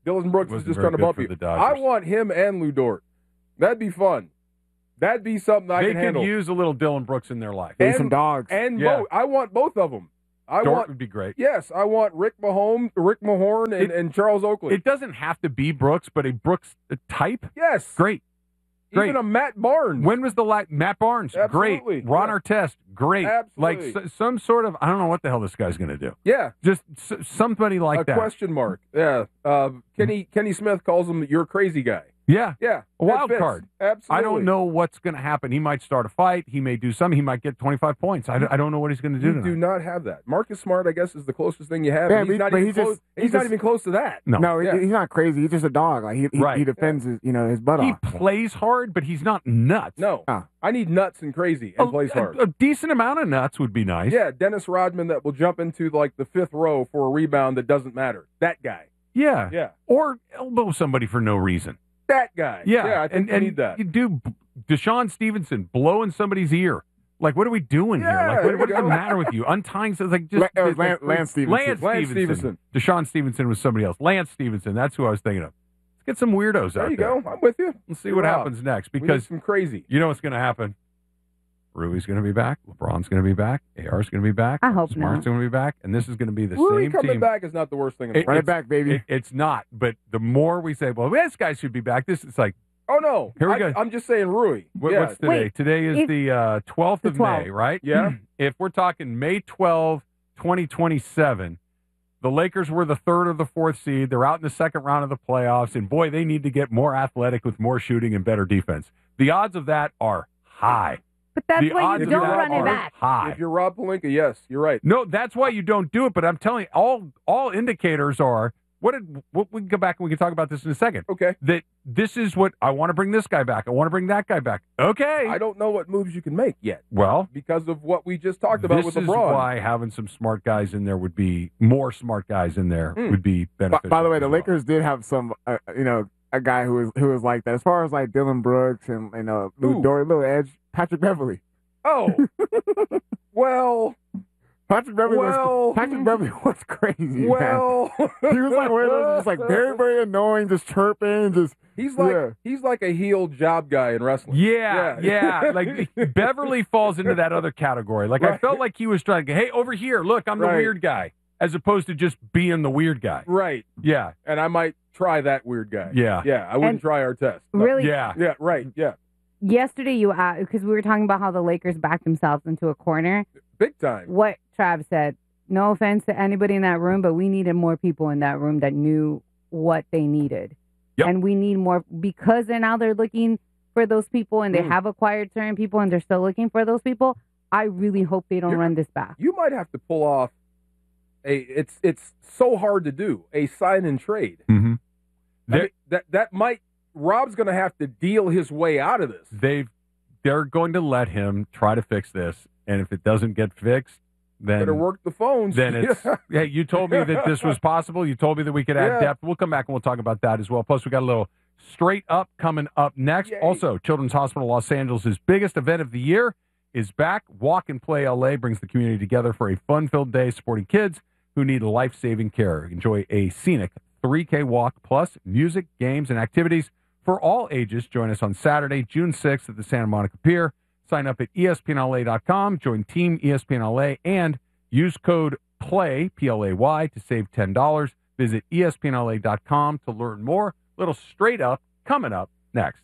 Speaker 3: Dylan Brooks is
Speaker 2: Wasn't
Speaker 3: just
Speaker 2: very
Speaker 3: trying to
Speaker 2: good
Speaker 3: bump
Speaker 2: for
Speaker 3: you.
Speaker 2: the Dodgers.
Speaker 3: I want him and Lou Dort. That'd be fun. That'd be something I
Speaker 2: They
Speaker 3: can handle.
Speaker 2: could use a little Dylan Brooks in their life.
Speaker 4: Need some dogs.
Speaker 3: And
Speaker 2: Yeah.
Speaker 3: I want both of them.
Speaker 2: Dort would be great.
Speaker 3: Yes, I want Rick Mahorn, and Charles Oakley.
Speaker 2: It doesn't have to be Brooks, but a Brooks type,
Speaker 3: yes.
Speaker 2: great. Great.
Speaker 3: Even a Matt Barnes.
Speaker 2: When was the last Matt Barnes?
Speaker 3: Absolutely.
Speaker 2: Great. Ron
Speaker 3: Yeah.
Speaker 2: Artest, great.
Speaker 3: Absolutely.
Speaker 2: Like some sort of, I don't know what the hell this guy's going to do.
Speaker 3: Yeah.
Speaker 2: Just somebody like
Speaker 3: a
Speaker 2: that.
Speaker 3: question mark. Yeah. Kenny Smith calls him "you're a crazy guy."
Speaker 2: Yeah.
Speaker 3: Yeah.
Speaker 2: A wild
Speaker 3: fits.
Speaker 2: card.
Speaker 3: Absolutely.
Speaker 2: I don't know what's going to happen. He might start a fight. He may do something. He might get 25 points. I don't know what he's going to do
Speaker 3: You
Speaker 2: tonight.
Speaker 3: do not have that. Marcus Smart, I guess, is the closest thing you have.
Speaker 4: Yeah,
Speaker 3: and he's
Speaker 4: but
Speaker 3: not
Speaker 4: he
Speaker 3: even
Speaker 4: just-
Speaker 3: close.
Speaker 4: he
Speaker 3: He's not
Speaker 4: just-
Speaker 3: even close to that.
Speaker 2: No.
Speaker 3: Yeah.
Speaker 4: He's not crazy. He's just a dog. Like he
Speaker 2: Right.
Speaker 4: defends his butt
Speaker 2: He
Speaker 4: off.
Speaker 2: plays hard, but he's not nuts.
Speaker 3: No.
Speaker 4: Ah.
Speaker 3: I need nuts and crazy and plays hard.
Speaker 2: A decent amount of nuts would be nice.
Speaker 3: Yeah, Dennis Rodman that will jump into like the fifth row for a rebound that doesn't matter. That guy.
Speaker 2: Yeah.
Speaker 3: Yeah.
Speaker 2: Or elbow somebody for no reason.
Speaker 3: That guy.
Speaker 2: Yeah.
Speaker 3: I think
Speaker 2: and
Speaker 3: we need that.
Speaker 2: You do Deshaun Stevenson blowing somebody's ear. Like, what are we doing here?
Speaker 3: Yeah,
Speaker 2: Like,
Speaker 3: there
Speaker 2: what's
Speaker 3: you
Speaker 2: the
Speaker 3: go.
Speaker 2: matter with you? Untying something like just
Speaker 4: Lance Stevenson.
Speaker 2: Lance Stevenson. Deshaun Stevenson was somebody else. Lance Stevenson. That's who I was thinking of. Let's get some weirdos
Speaker 3: There
Speaker 2: out
Speaker 3: you
Speaker 2: there.
Speaker 3: go. I'm with you.
Speaker 2: Let's see what
Speaker 3: Rob.
Speaker 2: happens next.
Speaker 3: We need
Speaker 2: Because
Speaker 3: some crazy.
Speaker 2: you know what's going to happen. Rui's going to be back. LeBron's going to be back. AR's going to be back.
Speaker 1: I hope
Speaker 2: Smart's
Speaker 1: not.
Speaker 2: going to be back. And this is going to be the
Speaker 3: Rui
Speaker 2: same
Speaker 3: coming
Speaker 2: team.
Speaker 3: back is not the worst thing in the
Speaker 2: It-
Speaker 3: world.
Speaker 4: Run it back, baby.
Speaker 2: It's not. But the more we say, well, this guy should be back, it's like,
Speaker 3: Oh, no.
Speaker 2: Here we go.
Speaker 3: I'm just saying Rui. Yeah.
Speaker 2: what's today?
Speaker 1: Wait,
Speaker 2: Today is
Speaker 1: if-
Speaker 2: the 12th
Speaker 1: the
Speaker 2: of May,
Speaker 1: 12th.
Speaker 2: right?
Speaker 3: Yeah.
Speaker 2: If we're talking May 12, 2027, the Lakers were the third or the fourth seed. They're out in the second round of the playoffs, and boy, they need to get more athletic with more shooting and better defense. The odds of that are high.
Speaker 1: But that's
Speaker 2: The
Speaker 1: why
Speaker 2: odds
Speaker 1: you
Speaker 2: of
Speaker 1: don't
Speaker 2: that
Speaker 1: run
Speaker 2: are
Speaker 1: it back.
Speaker 2: high.
Speaker 3: If you're Rob Pelinka, yes, you're right.
Speaker 2: No, that's why you don't do it. But I'm telling you, all indicators are what we can go back and we can talk about this in a second.
Speaker 3: Okay.
Speaker 2: That this is what I want to bring this guy back. I want to bring that guy back. Okay.
Speaker 3: I don't know what moves you can make yet
Speaker 2: Well,
Speaker 3: because of what we just talked about
Speaker 2: this
Speaker 3: with
Speaker 2: is
Speaker 3: LeBron.
Speaker 2: why having some smart guys in there would be more smart guys in there would be beneficial.
Speaker 4: By the way, the
Speaker 2: as well.
Speaker 4: Lakers did have some, a guy who was like that. As far as like Dylan Brooks and Lou
Speaker 3: Who?
Speaker 4: Dort, little edge, Patrick Beverly.
Speaker 3: Oh. Well,
Speaker 4: Patrick Beverly was crazy. Man.
Speaker 3: well.
Speaker 4: He was like one of those just like very, very annoying, just chirping, just
Speaker 3: He's like a heel job guy in wrestling.
Speaker 2: Yeah. Like Beverly falls into that other category. Like I
Speaker 3: Right.
Speaker 2: felt like he was trying to go, hey, over here, look, I'm the
Speaker 3: Right.
Speaker 2: weird guy, as opposed to just being the weird guy.
Speaker 3: Right.
Speaker 2: Yeah.
Speaker 3: And I might try that weird guy.
Speaker 2: Yeah.
Speaker 3: Yeah. I wouldn't
Speaker 1: And
Speaker 3: try our test. No.
Speaker 1: Really,
Speaker 2: Yeah.
Speaker 3: Yeah. Right. Yeah.
Speaker 1: yesterday you asked, because we were talking about how the Lakers backed themselves into a corner.
Speaker 3: Big time.
Speaker 1: What Trav said, no offense to anybody in that room, but we needed more people in that room that knew what they needed.
Speaker 2: Yep.
Speaker 1: And we need more because they're looking for those people and they
Speaker 3: Mm.
Speaker 1: have acquired certain people and they're still looking for those people. I really hope they don't
Speaker 3: You're-
Speaker 1: run this back.
Speaker 3: You might have to pull off it's so hard to do a sign and trade.
Speaker 2: Mm-hmm.
Speaker 3: I mean, that might Rob's going to have to deal his way out of this.
Speaker 2: They're going to let him try to fix this, and if it doesn't get fixed, then
Speaker 3: Better work the phones.
Speaker 2: Then it's, hey, you told me that this was possible. You told me that we could add
Speaker 3: Yeah.
Speaker 2: depth. We'll come back and we'll talk about that as well. Plus, we got a little straight up coming up next.
Speaker 3: Yay.
Speaker 2: Also, Children's Hospital Los Angeles' biggest event of the year is back. Walk and Play LA brings the community together for a fun-filled day supporting kids who need life-saving care. Enjoy a scenic 3K walk plus music, games, and activities for all ages. Join us on Saturday, June 6th at the Santa Monica Pier. Sign up at ESPNLA.com, join Team ESPNLA, and use code PLAY, P-L-A-Y, to save $10. Visit ESPNLA.com to learn more. Little straight up coming up next.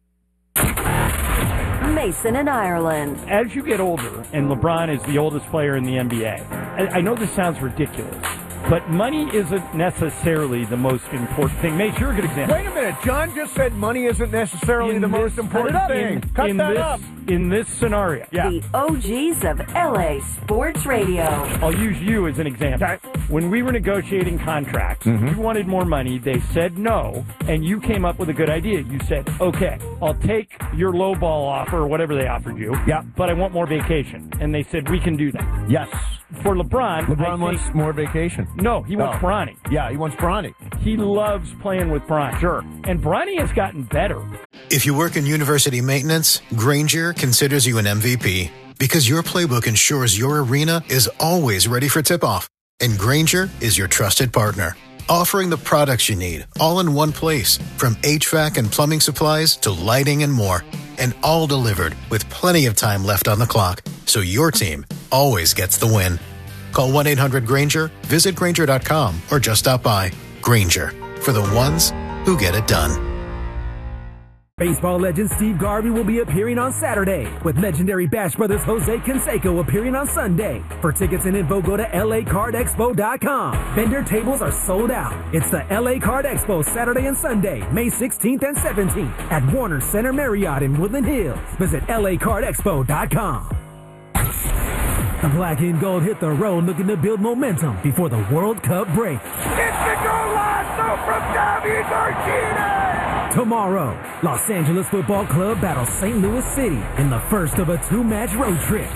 Speaker 5: Mason in Ireland.
Speaker 6: As you get older, and LeBron is the oldest player in the NBA, I know this sounds ridiculous, but money isn't necessarily the most important thing. Mace, you're a good example.
Speaker 7: Wait a minute. John just said money isn't necessarily the most important thing. Cut
Speaker 6: in
Speaker 7: that
Speaker 6: this,
Speaker 7: up.
Speaker 6: In this scenario,
Speaker 5: The OGs of LA Sports Radio.
Speaker 6: I'll use you as an example. When we were negotiating contracts, you wanted more money. They said no, and you came up with a good idea. You said, okay, I'll take your lowball offer or whatever they offered you, but I want more vacation. And they said, we can do that.
Speaker 7: Yes.
Speaker 6: For LeBron,
Speaker 7: LeBron wants more vacation.
Speaker 6: No, he wants
Speaker 7: Oh.
Speaker 6: Bronny.
Speaker 7: Yeah, he wants Bronny.
Speaker 6: He loves playing with Bronny.
Speaker 7: Sure.
Speaker 6: And Bronny has gotten better.
Speaker 8: If you work in university maintenance, Granger considers you an MVP because your playbook ensures your arena is always ready for tip-off. And Granger is your trusted partner. offering the products you need all in one place, from HVAC and plumbing supplies to lighting and more. And all delivered with plenty of time left on the clock, so your team always gets the win. Call 1-800-GRANGER, visit Grainger.com, or just stop by. Grainger, for the ones who get it done.
Speaker 9: Baseball legend Steve Garvey will be appearing on Saturday, with legendary Bash Brothers Jose Canseco appearing on Sunday. For tickets and info, go to LACardExpo.com. Vendor tables are sold out. It's the LA Card Expo Saturday and Sunday, May 16th and 17th at Warner Center Marriott in Woodland Hills. Visit LACardExpo.com. The black and gold hit the road looking to build momentum before the World Cup break.
Speaker 7: It's the golazo from David Martinez!
Speaker 9: Tomorrow, Los Angeles Football Club battles St. Louis City in the first of a 2-match road trip.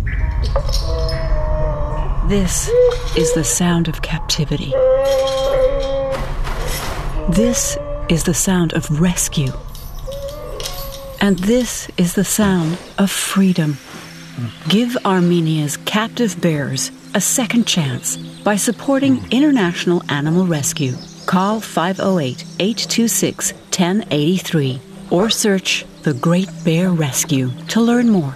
Speaker 10: This is the sound of captivity. This is the sound of rescue. And this is the sound of freedom. Give Armenia's captive bears a second chance by supporting International Animal Rescue. Call 508-826-1083 or search The Great Bear Rescue to learn more.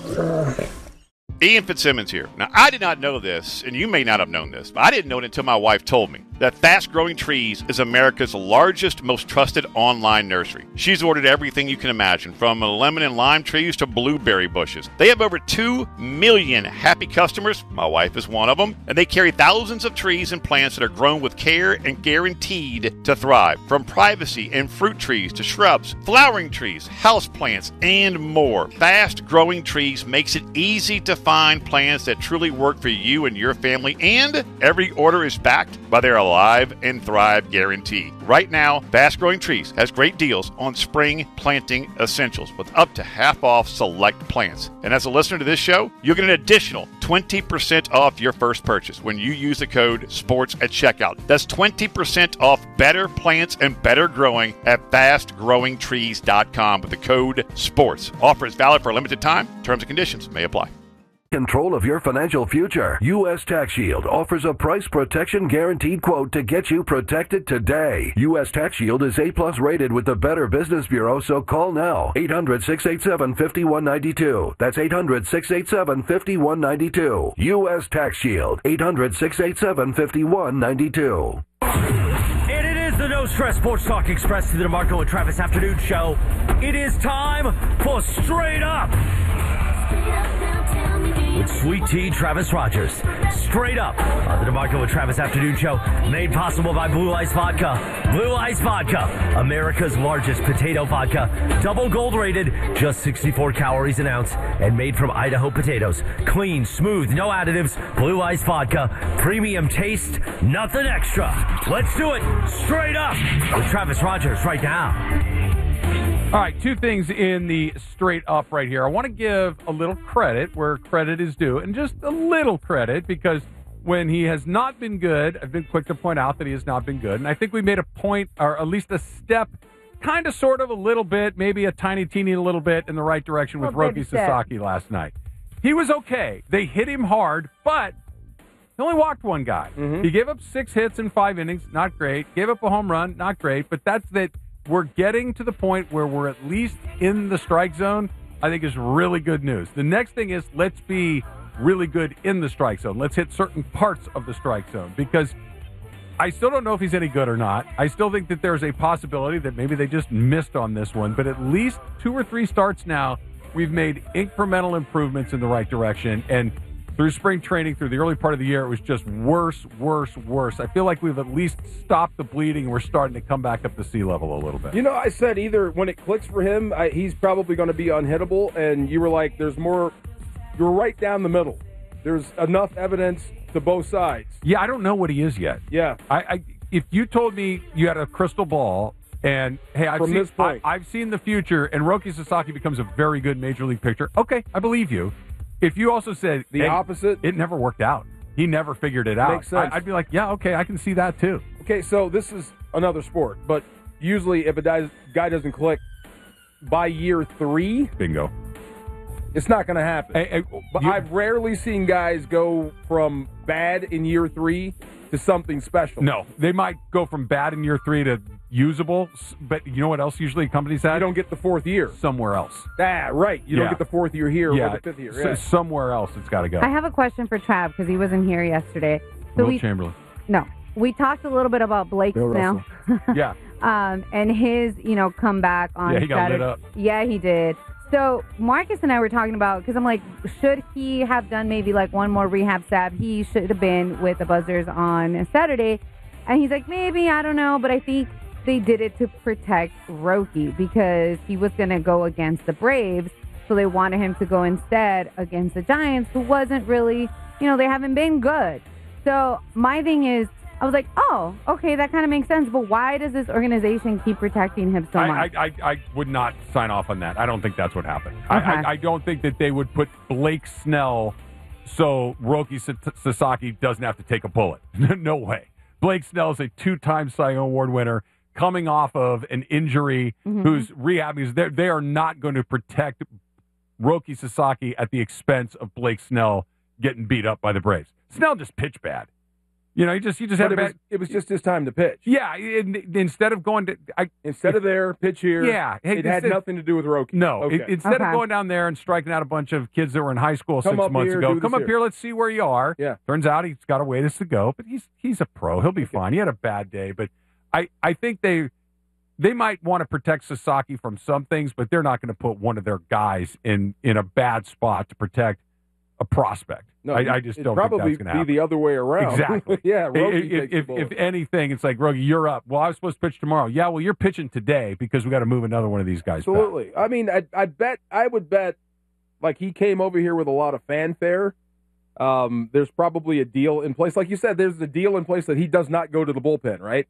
Speaker 11: Ian Fitzsimmons here. Now, I did not know this, and you may not have known this, but I didn't know it until my wife told me, that Fast Growing Trees is America's largest, most trusted online nursery. She's ordered everything you can imagine, from lemon and lime trees to blueberry bushes. They have over 2 million happy customers. My wife is one of them. And they carry thousands of trees and plants that are grown with care and guaranteed to thrive. From privacy and fruit trees to shrubs, flowering trees, house plants, and more. Fast Growing Trees makes it easy to find plans that truly work for you and your family, and every order is backed by their Alive and Thrive guarantee. Right now, Fast Growing Trees has great deals on spring planting essentials with up to half off select plants. And as a listener to this show, you'll get an additional 20% off your first purchase when you use the code SPORTS at checkout. That's 20% off better plants and better growing at fastgrowingtrees.com with the code SPORTS. Offer is valid for a limited time. Terms and conditions may apply.
Speaker 12: Control of your financial future. U.S. Tax Shield offers a price protection guaranteed quote to get you protected today. U.S. Tax Shield is A+ rated with the Better Business Bureau, so call now. 800-687-5192. That's 800-687-5192. U.S. Tax Shield. 800-687-5192.
Speaker 13: And it is the No Stress Sports Talk Express to the DeMarco and Travis Afternoon Show. It is time for Straight Up with Sweet Tea Travis Rogers. Straight Up on the DeMarco and Travis Afternoon Show, made possible by Blue Ice Vodka. Blue Ice Vodka, America's largest potato vodka, double gold rated, just 64 calories an ounce, and made from Idaho potatoes. Clean, smooth, no additives. Blue Ice Vodka, premium taste, nothing extra. Let's do it. Straight Up with Travis Rogers right now.
Speaker 2: All right, two things in the Straight Up right here. I want to give a little credit where credit is due, and just a little credit, because when he has not been good, I've been quick to point out that he has not been good. And I think we made a point, or at least a step, kind of, sort of, a little bit, maybe a tiny, teeny little bit in the right direction with Roki Sasaki last night. He was okay. They hit him hard, but he only walked one guy. He gave up 6 hits in 5 innings, not great. Gave up a home run, not great. But that's that. We're getting to the point where we're at least in the strike zone, I think is really good news. The next thing is, let's be really good in the strike zone. Let's hit certain parts of the strike zone, because I still don't know if he's any good or not. I still think that there's a possibility that maybe they just missed on this one, but at least 2 or 3 starts now, we've made incremental improvements in the right direction. And through spring training, through the early part of the year, it was just worse. I feel like we've at least stopped the bleeding, and we're starting to come back up to sea level a little bit.
Speaker 3: You know, I said either when it clicks for him, he's probably going to be unhittable, and you were like, there's more. You're right down the middle. There's enough evidence to both sides.
Speaker 2: Yeah, I don't know what he is yet.
Speaker 3: Yeah.
Speaker 2: If you told me you had a crystal ball, and, hey, I've seen the future, and Roki Sasaki becomes a very good major league pitcher, okay, I believe you. If you also said
Speaker 3: the opposite,
Speaker 2: it never worked out. He never figured it out.
Speaker 3: Makes sense.
Speaker 2: I'd be like, yeah, okay, I can see that too.
Speaker 3: Okay, so this is another sport, but usually if a guy doesn't click by year 3,
Speaker 2: bingo.
Speaker 3: It's not going to happen. But I've rarely seen guys go from bad in year 3 to something special.
Speaker 2: No, they might go from bad in year 3 to usable, but you know what else usually companies have?
Speaker 3: You don't get the 4th year.
Speaker 2: Somewhere else.
Speaker 3: Right. You don't get the 4th year here or the 5th year.
Speaker 2: So somewhere else it's got to go.
Speaker 1: I have a question for Trav because he wasn't here yesterday. So
Speaker 2: Will Chamberlain.
Speaker 1: No. We talked a little bit about Blake Snell.
Speaker 2: Yeah.
Speaker 1: And his, comeback on
Speaker 2: he got
Speaker 1: Saturday.
Speaker 2: lit up.
Speaker 1: Yeah, he did. So Marcus and I were talking about, because I'm like, should he have done maybe like one more rehab stab? He should have been with the Buzzers on Saturday. And he's like, maybe, I don't know, but I think they did it to protect Roki because he was going to go against the Braves. So they wanted him to go instead against the Giants, who wasn't really, they haven't been good. So my thing is, I was like, oh, okay, that kind of makes sense. But why does this organization keep protecting him so much?
Speaker 2: I would not sign off on that. I don't think that's what happened.
Speaker 1: Okay.
Speaker 2: I don't think that they would put Blake Snell so Roki Sasaki doesn't have to take a bullet. No way. Blake Snell is a 2-time Cy Young Award winner coming off of an injury who's rehabbing. They are not going to protect Roki Sasaki at the expense of Blake Snell getting beat up by the Braves. Snell just pitched bad. He just had a bad.
Speaker 3: It was just his time to pitch.
Speaker 2: Yeah, instead of going to
Speaker 3: instead of there, pitch here.
Speaker 2: Yeah,
Speaker 3: it had nothing to do with Roki.
Speaker 2: No,
Speaker 3: okay.
Speaker 2: Instead of going down there and striking out a bunch of kids that were in high school
Speaker 3: Come
Speaker 2: 6
Speaker 3: up
Speaker 2: months
Speaker 3: here,
Speaker 2: ago,
Speaker 3: do
Speaker 2: come
Speaker 3: this
Speaker 2: up
Speaker 3: here.
Speaker 2: here, let's see where you are.
Speaker 3: Yeah,
Speaker 2: turns out he's got a ways to go, but he's a pro. He'll be fine. He had a bad day, but I think they might want to protect Sasaki from some things, but they're not going to put one of their guys in a bad spot to protect a prospect.
Speaker 3: No,
Speaker 2: I just don't think that's going to happen.
Speaker 3: Probably be the other way around.
Speaker 2: Exactly.
Speaker 3: Yeah, Roki takes the bullet.
Speaker 2: If anything, it's like, Roki, you're up. Well, I was supposed to pitch tomorrow. Yeah, well, you're pitching today because we got to move another one of these guys
Speaker 3: Absolutely.
Speaker 2: back.
Speaker 3: I mean, I would bet, like, he came over here with a lot of fanfare. There's probably a deal in place. Like you said, there's a deal in place that he does not go to the bullpen, right?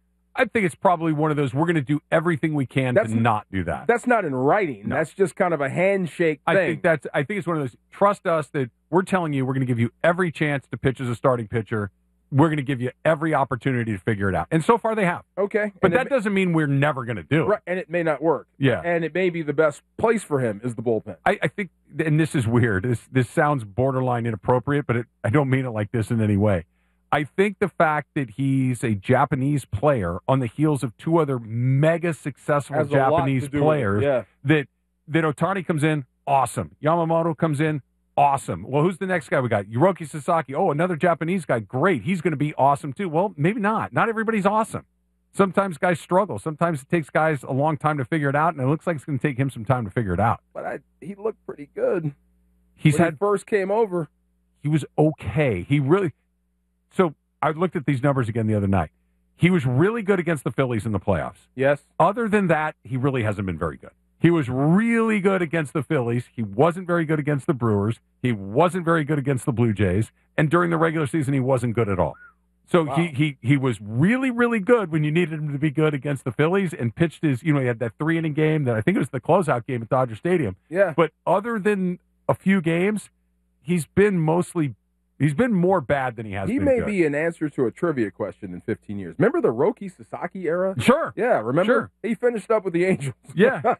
Speaker 2: I think it's probably one of those, we're going to do everything we can to not do that.
Speaker 3: That's not in writing. No. That's just kind of a handshake thing.
Speaker 2: I think it's one of those, trust us that we're telling you we're going to give you every chance to pitch as a starting pitcher. We're going to give you every opportunity to figure it out. And so far they have.
Speaker 3: Okay.
Speaker 2: But that doesn't mean we're never going to do it.
Speaker 3: Right, and it may not work.
Speaker 2: Yeah.
Speaker 3: And it may be the best place for him is the bullpen.
Speaker 2: I think, and this is weird, this sounds borderline inappropriate, but I don't mean it like this in any way. I think the fact that he's a Japanese player on the heels of 2 other mega successful Japanese players, that Ohtani comes in, awesome. Yamamoto comes in, awesome. Well, who's the next guy we got? Hiroki Sasaki. Oh, another Japanese guy. Great. He's going to be awesome too. Well, maybe not. Not everybody's awesome. Sometimes guys struggle. Sometimes it takes guys a long time to figure it out, and it looks like it's going to take him some time to figure it out.
Speaker 3: But he looked pretty good. When
Speaker 2: he
Speaker 3: first came over.
Speaker 2: He was okay. He really... So I looked at these numbers again the other night. He was really good against the Phillies in the playoffs.
Speaker 3: Yes.
Speaker 2: Other than that, he really hasn't been very good. He was really good against the Phillies. He wasn't very good against the Brewers. He wasn't very good against the Blue Jays. And during the regular season, he wasn't good at all. So he was really, really good when you needed him to be good against the Phillies and pitched his, he had that 3-inning game that I think it was the closeout game at Dodger Stadium.
Speaker 3: Yeah.
Speaker 2: But other than a few games, he's been more bad than he has been good.
Speaker 3: He may be an answer to a trivia question in 15 years. Remember the Roki Sasaki era?
Speaker 2: Sure.
Speaker 3: Yeah, remember?
Speaker 2: Sure.
Speaker 3: He finished up with the Angels.
Speaker 2: Yeah.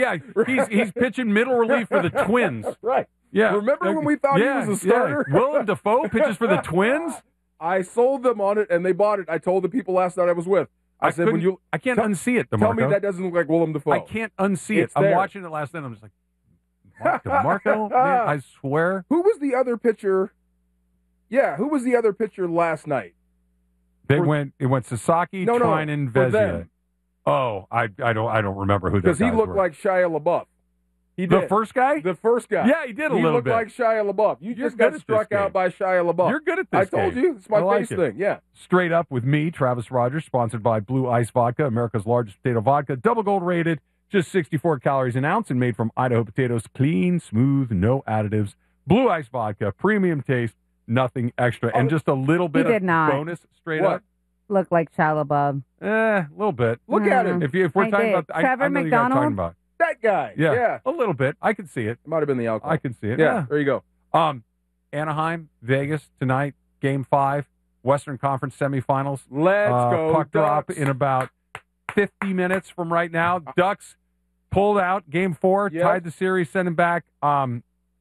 Speaker 2: He's pitching middle relief for the Twins.
Speaker 3: Right.
Speaker 2: Yeah.
Speaker 3: Remember when we thought he was a starter?
Speaker 2: Yeah. Willem Dafoe pitches for the Twins?
Speaker 3: I sold them on it, and they bought it. I told the people last night I was with. I said,
Speaker 2: I can't unsee it, DeMarco.
Speaker 3: Tell me that doesn't look like Willem Dafoe.
Speaker 2: I can't unsee it. I'm watching it last night, and I'm just like, DeMarco? Man, I swear.
Speaker 3: Who was the other pitcher? Yeah, who was the other pitcher last night?
Speaker 2: It went Sasaki, Trinan, Vezina. Oh, I don't remember who those guys were.
Speaker 3: Because he looked like Shia LaBeouf. He did.
Speaker 2: The first guy?
Speaker 3: The first guy.
Speaker 2: Yeah, he did a little bit.
Speaker 3: He looked like Shia LaBeouf. You just got struck out by Shia LaBeouf.
Speaker 2: You're good at this
Speaker 3: I told you. It's my face thing. Yeah.
Speaker 2: Straight Up with me, Travis Rogers, sponsored by Blue Ice Vodka, America's largest potato vodka, double gold rated, just 64 calories an ounce, and made from Idaho potatoes, clean, smooth, no additives. Blue Ice Vodka, premium taste, nothing extra, and just a little bit of bonus. Straight Up.
Speaker 1: Look like Shia LaBeouf.
Speaker 2: A little bit.
Speaker 3: Look at him.
Speaker 2: If we're talking about,
Speaker 1: Trevor
Speaker 2: I know you guys are talking about.
Speaker 3: That guy.
Speaker 2: Yeah. A little bit. I can see it.
Speaker 3: It might have been the alcohol.
Speaker 2: I can see it.
Speaker 3: Yeah. There you go.
Speaker 2: Anaheim, Vegas tonight, Game 5, Western Conference semifinals.
Speaker 3: Let's go,
Speaker 2: Puck drop
Speaker 3: Ducks.
Speaker 2: in about 50 minutes from right now. Ducks pulled out Game 4, tied the series, sent him back.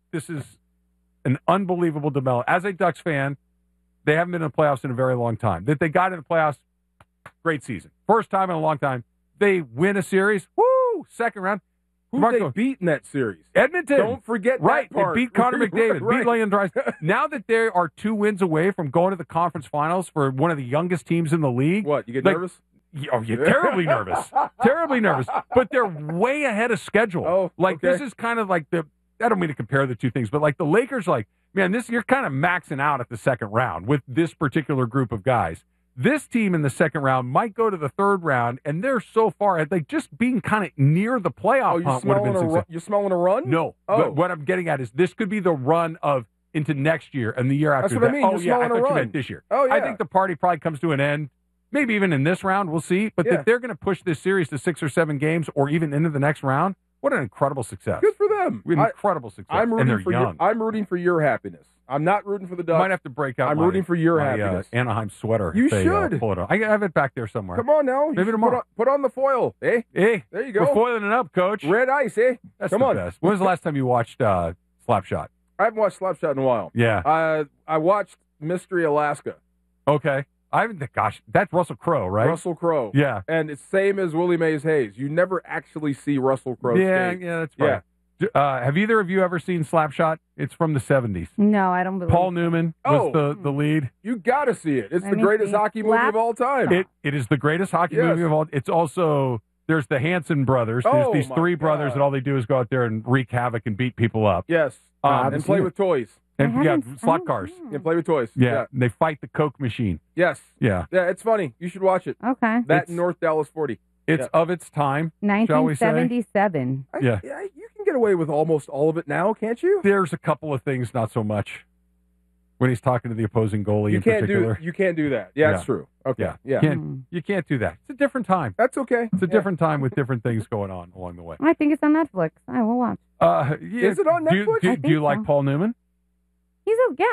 Speaker 2: this is an unbelievable development. As a Ducks fan, they haven't been in the playoffs in a very long time. That they got in the playoffs, great season. First time in a long time. They win a series. Woo! Second round.
Speaker 3: Who they beat in that series?
Speaker 2: Edmonton.
Speaker 3: Don't forget
Speaker 2: right.
Speaker 3: that part.
Speaker 2: They beat Connor McDavid,
Speaker 3: Right.
Speaker 2: beat Leon Draisaitl. Now that they are 2 wins away from going to the conference finals for one of the youngest teams in the league.
Speaker 3: What, you get nervous?
Speaker 2: Oh, you're terribly nervous. Terribly nervous. But they're way ahead of schedule.
Speaker 3: Oh,
Speaker 2: This is kind of like I don't mean to compare the two things, but like the Lakers, man, you're kind of maxing out at the second round with this particular group of guys. This team in the second round might go to the third round, and they're so far, just being kind of near the playoff hunt would have been successful.
Speaker 3: You're smelling a run?
Speaker 2: No.
Speaker 3: Oh.
Speaker 2: But what I'm getting at is this could be the run of into next year and the year after
Speaker 3: That's what
Speaker 2: that.
Speaker 3: I mean.
Speaker 2: Oh,
Speaker 3: You're
Speaker 2: yeah, I
Speaker 3: smelling a
Speaker 2: thought you
Speaker 3: run.
Speaker 2: meant this year.
Speaker 3: Oh, yeah.
Speaker 2: I think the party probably comes to an end, maybe even in this round. We'll see. But if they're going to push this series to 6 or 7 games or even into the next round, what an incredible success.
Speaker 3: Good for them.
Speaker 2: Incredible success. And they're young.
Speaker 3: I'm rooting for your happiness. I'm not rooting for the Ducks.
Speaker 2: Might have to break out.
Speaker 3: I'm rooting for your
Speaker 2: my,
Speaker 3: happiness.
Speaker 2: Anaheim sweater.
Speaker 3: You
Speaker 2: if they,
Speaker 3: should.
Speaker 2: Pull it up. I have it back there somewhere.
Speaker 3: Come on now.
Speaker 2: Maybe tomorrow.
Speaker 3: Put on the foil, eh?
Speaker 2: Hey,
Speaker 3: there you go.
Speaker 2: We're foiling it up, Coach.
Speaker 3: Red ice, eh?
Speaker 2: That's
Speaker 3: Come
Speaker 2: the
Speaker 3: on.
Speaker 2: best. When was the last time you watched Slapshot?
Speaker 3: I haven't watched Slapshot in a while.
Speaker 2: Yeah.
Speaker 3: I watched Mystery Alaska.
Speaker 2: Okay. I haven't. Gosh, that's Russell Crowe, right?
Speaker 3: Russell Crowe.
Speaker 2: Yeah.
Speaker 3: And it's same as Willie Mays Hayes. You never actually see Russell Crowe.
Speaker 2: Yeah,
Speaker 3: skate.
Speaker 2: yeah, that's right. Have either of you ever seen Slapshot? It's from the 70s.
Speaker 1: No, I don't believe
Speaker 2: Paul Newman was the lead.
Speaker 3: You got to see it. It's
Speaker 1: Let
Speaker 3: the
Speaker 1: me
Speaker 3: greatest
Speaker 1: see.
Speaker 3: hockey movie of all time.
Speaker 2: It is the greatest hockey
Speaker 3: Yes.
Speaker 2: movie of all. It's also there's the Hanson brothers. There's
Speaker 3: Oh,
Speaker 2: these
Speaker 3: my
Speaker 2: 3 brothers,
Speaker 3: God.
Speaker 2: and all they do is go out there and wreak havoc and beat people up.
Speaker 3: Yes. And play with toys.
Speaker 2: And slot cars.
Speaker 3: Yeah, play with toys.
Speaker 2: Yeah, and they fight the Coke machine.
Speaker 3: Yes.
Speaker 2: Yeah.
Speaker 3: Yeah, it's funny. You should watch it.
Speaker 1: Okay.
Speaker 3: That and North Dallas 40.
Speaker 2: It's of its time, shall we say?
Speaker 1: 1977.
Speaker 2: Yeah.
Speaker 3: You can get away with almost all of it now, can't you?
Speaker 2: There's a couple of things not so much. When he's talking to the opposing goalie in particular.
Speaker 3: You can't do that. Yeah, it's true. Okay.
Speaker 2: Yeah. You can't do that. It's a different time.
Speaker 3: That's okay.
Speaker 2: It's a different time with different things going on along the way.
Speaker 1: I think it's on Netflix. I will watch.
Speaker 3: Is it on Netflix?
Speaker 2: Do you like Paul Newman?
Speaker 1: He's